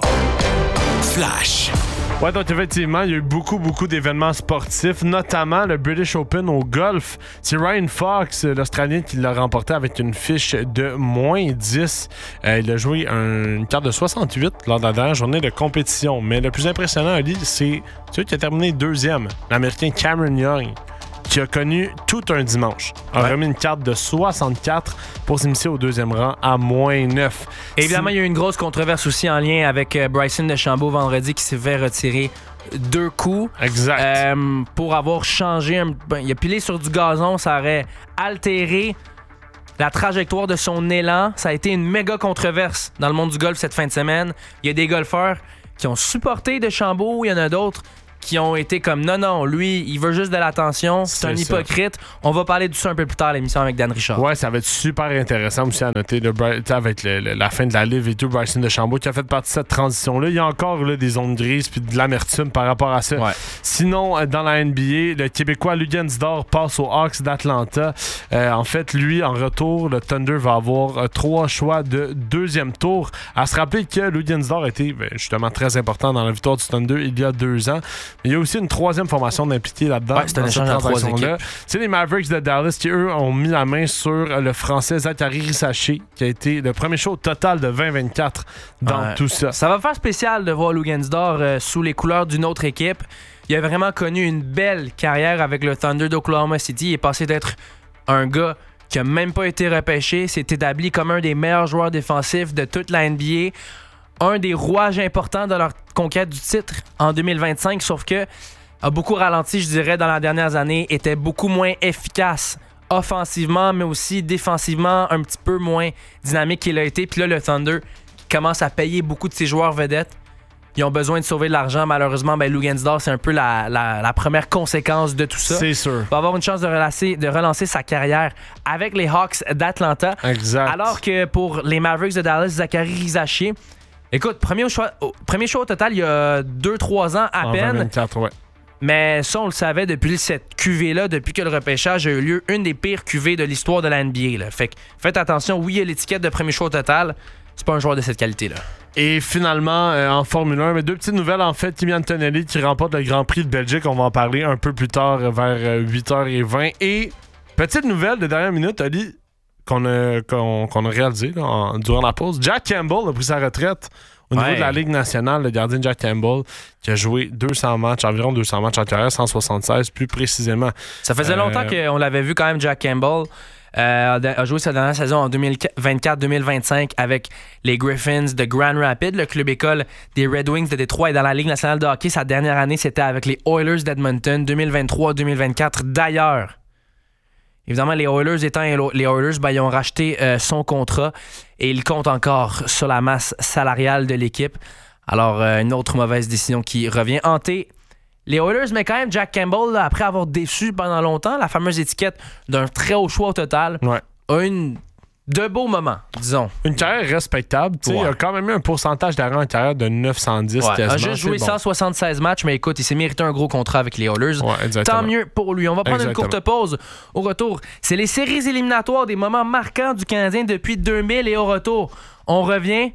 flash. Ouais, donc effectivement, il y a eu beaucoup d'événements sportifs, notamment le British Open au golf. C'est Ryan Fox, l'Australien, qui l'a remporté avec une fiche de -10. Il a joué une carte de 68 lors de la dernière journée de compétition. Mais le plus impressionnant, Ali, c'est celui qui a terminé deuxième, l'Américain Cameron Young, qui a connu tout un dimanche. A remis une carte de 64 pour s'initier au deuxième rang à -9. Évidemment, il y a eu une grosse controverse aussi en lien avec Bryson DeChambeau vendredi qui s'est fait retirer 2 coups. Exact. Pour avoir changé. Il a pilé sur du gazon, ça aurait altéré la trajectoire de son élan. Ça a été une méga controverse dans le monde du golf cette fin de semaine. Il y a des golfeurs qui ont supporté DeChambeau, il y en a d'autres qui ont été comme non, lui, il veut juste de l'attention, c'est un hypocrite. On va parler de ça un peu plus tard à l'émission avec Dan Richard. Ouais, ça va être super intéressant aussi à noter avec la fin de la livre et tout, Bryson DeChambeau qui a fait partie de cette transition-là. Il y a encore des zones grises puis de l'amertume par rapport à ça. Ouais. Sinon, dans la NBA, le Québécois Luguensdorf passe aux Hawks d'Atlanta. En fait, lui, en retour, le Thunder va avoir 3 choix de deuxième tour. À se rappeler que Luguensdorf a été justement très important dans la victoire du Thunder il y a 2 ans. Il y a aussi une troisième formation d'impliqués là-dedans. Ouais, c'est un échange entre 3 équipes. C'est les Mavericks de Dallas qui, eux, ont mis la main sur le Français Zachary Risacher, qui a été le premier show total de 2024 dans tout ça. Ça va faire spécial de voir Luguensdorf sous les couleurs d'une autre équipe. Il a vraiment connu une belle carrière avec le Thunder d'Oklahoma City. Il est passé d'être un gars qui n'a même pas été repêché, s'est établi comme un des meilleurs joueurs défensifs de toute la NBA. Un des rouages importants de leur conquête du titre en 2025, sauf que a beaucoup ralenti, je dirais, dans les dernières années, était beaucoup moins efficace offensivement, mais aussi défensivement, un petit peu moins dynamique qu'il a été. Puis là, le Thunder commence à payer beaucoup de ses joueurs vedettes. Ils ont besoin de sauver de l'argent. Malheureusement, Luguensdorf, c'est un peu la première conséquence de tout ça. C'est sûr. Il va avoir une chance de relancer sa carrière avec les Hawks d'Atlanta. Exact. Alors que pour les Mavericks de Dallas, Zachary Risacher, écoute, premier choix au total il y a 2-3 ans à peine. 24, ouais. Mais ça, on le savait depuis cette cuvée-là, depuis que le repêchage a eu lieu, une des pires cuvées de l'histoire de la NBA. Là. Fait que faites attention, oui, il y a l'étiquette de premier choix au total. C'est pas un joueur de cette qualité-là. Et finalement, en Formule 1, mais 2 petites nouvelles, en fait. Kimi Antonelli qui remporte le Grand Prix de Belgique. On va en parler un peu plus tard, vers 8h20. Et petite nouvelle de dernière minute, Ali, qu'on a réalisé durant la pause. Jack Campbell a pris sa retraite au niveau de la Ligue nationale. Le gardien Jack Campbell qui a joué environ 200 matchs en carrière, 176 plus précisément. Ça faisait longtemps qu'on l'avait vu quand même, Jack Campbell. A joué sa dernière saison en 2024-2025 avec les Griffins de Grand Rapids, le club école des Red Wings de Détroit, et dans la Ligue nationale de hockey. Sa dernière année, c'était avec les Oilers d'Edmonton, 2023-2024. D'ailleurs, évidemment, les Oilers étant les Oilers, ils ont racheté son contrat et il compte encore sur la masse salariale de l'équipe. Alors, une autre mauvaise décision qui revient hanter les Oilers, mais quand même, Jack Campbell, là, après avoir déçu pendant longtemps, la fameuse étiquette d'un très haut choix au total, a de beaux moments, disons. Une carrière respectable. Il a quand même eu un pourcentage d'arrêt en carrière de 910 quasiment. Il a juste joué 176 matchs, mais écoute, il s'est mérité un gros contrat avec les Oilers. Tant mieux pour lui. On va prendre une courte pause. Au retour, c'est les séries éliminatoires, des moments marquants du Canadien depuis 2000, et au retour, on revient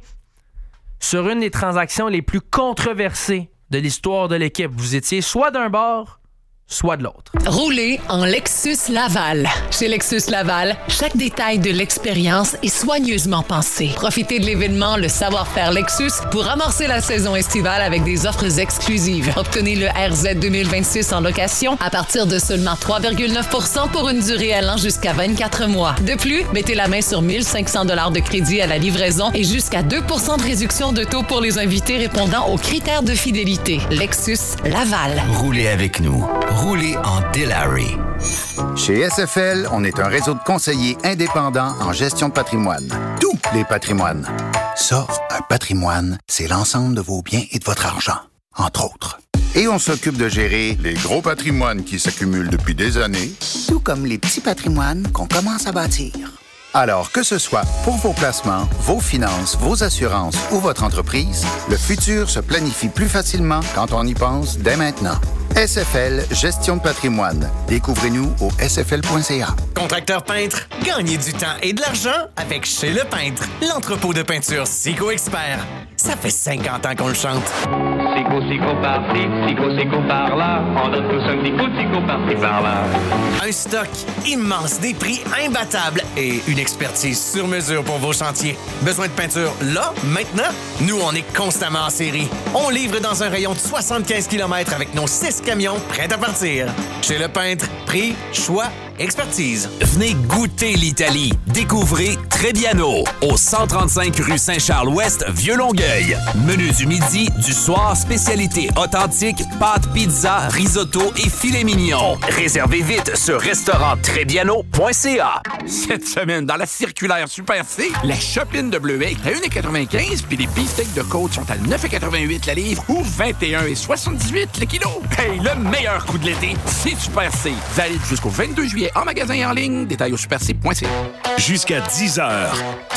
sur une des transactions les plus controversées de l'histoire de l'équipe. Vous étiez soit d'un bord, soit de l'autre. Roulez en Lexus Laval. Chez Lexus Laval, chaque détail de l'expérience est soigneusement pensé. Profitez de l'événement Le Savoir-faire Lexus pour amorcer la saison estivale avec des offres exclusives. Obtenez le RZ 2026 en location à partir de seulement 3,9 % pour une durée allant jusqu'à 24 mois. De plus, mettez la main sur 1 500 $ de crédit à la livraison et jusqu'à 2 % de réduction de taux pour les invités répondant aux critères de fidélité. Lexus Laval. Roulez avec nous. Roulez en Delary. Chez SFL, on est un réseau de conseillers indépendants en gestion de patrimoine. Tous les patrimoines. Ça, un patrimoine, c'est l'ensemble de vos biens et de votre argent, entre autres. Et on s'occupe de gérer les gros patrimoines qui s'accumulent depuis des années, tout comme les petits patrimoines qu'on commence à bâtir. Alors, que ce soit pour vos placements, vos finances, vos assurances ou votre entreprise, le futur se planifie plus facilement quand on y pense dès maintenant. SFL Gestion de patrimoine. Découvrez-nous au sfl.ca. Contracteur peintre, gagnez du temps et de l'argent avec Chez Le Peintre, l'entrepôt de peinture Sico Expert. Ça fait 50 ans qu'on le chante. Sico par-ci, Sico par-là. On donne tous un petit coup de Sico par-ci par-là. Un stock immense, des prix imbattables et une expertise sur mesure pour vos chantiers. Besoin de peinture là, maintenant? Nous, on est constamment en série. On livre dans un rayon de 75 km avec nos 6 camions prêts à partir. Chez Le Peintre, prix, choix, expertise. Venez goûter l'Italie. Découvrez Trebbiano au 135 rue Saint-Charles-Ouest, Vieux-Longueuil. Menu du midi, du soir, spécialité authentique, pâtes, pizza, risotto et filet mignon. Réservez vite sur restauranttrebbiano.ca. Cette semaine, dans la circulaire Super C, la chopine de bleuet est à 1,95 puis les beefsteaks de côte sont à 9,88 la livre ou 21,78 le kilo. Hey, le meilleur coup de l'été, c'est Super C. Valide jusqu'au 22 juillet en magasin et en ligne. Détails au superc.ca. Jusqu'à 10h,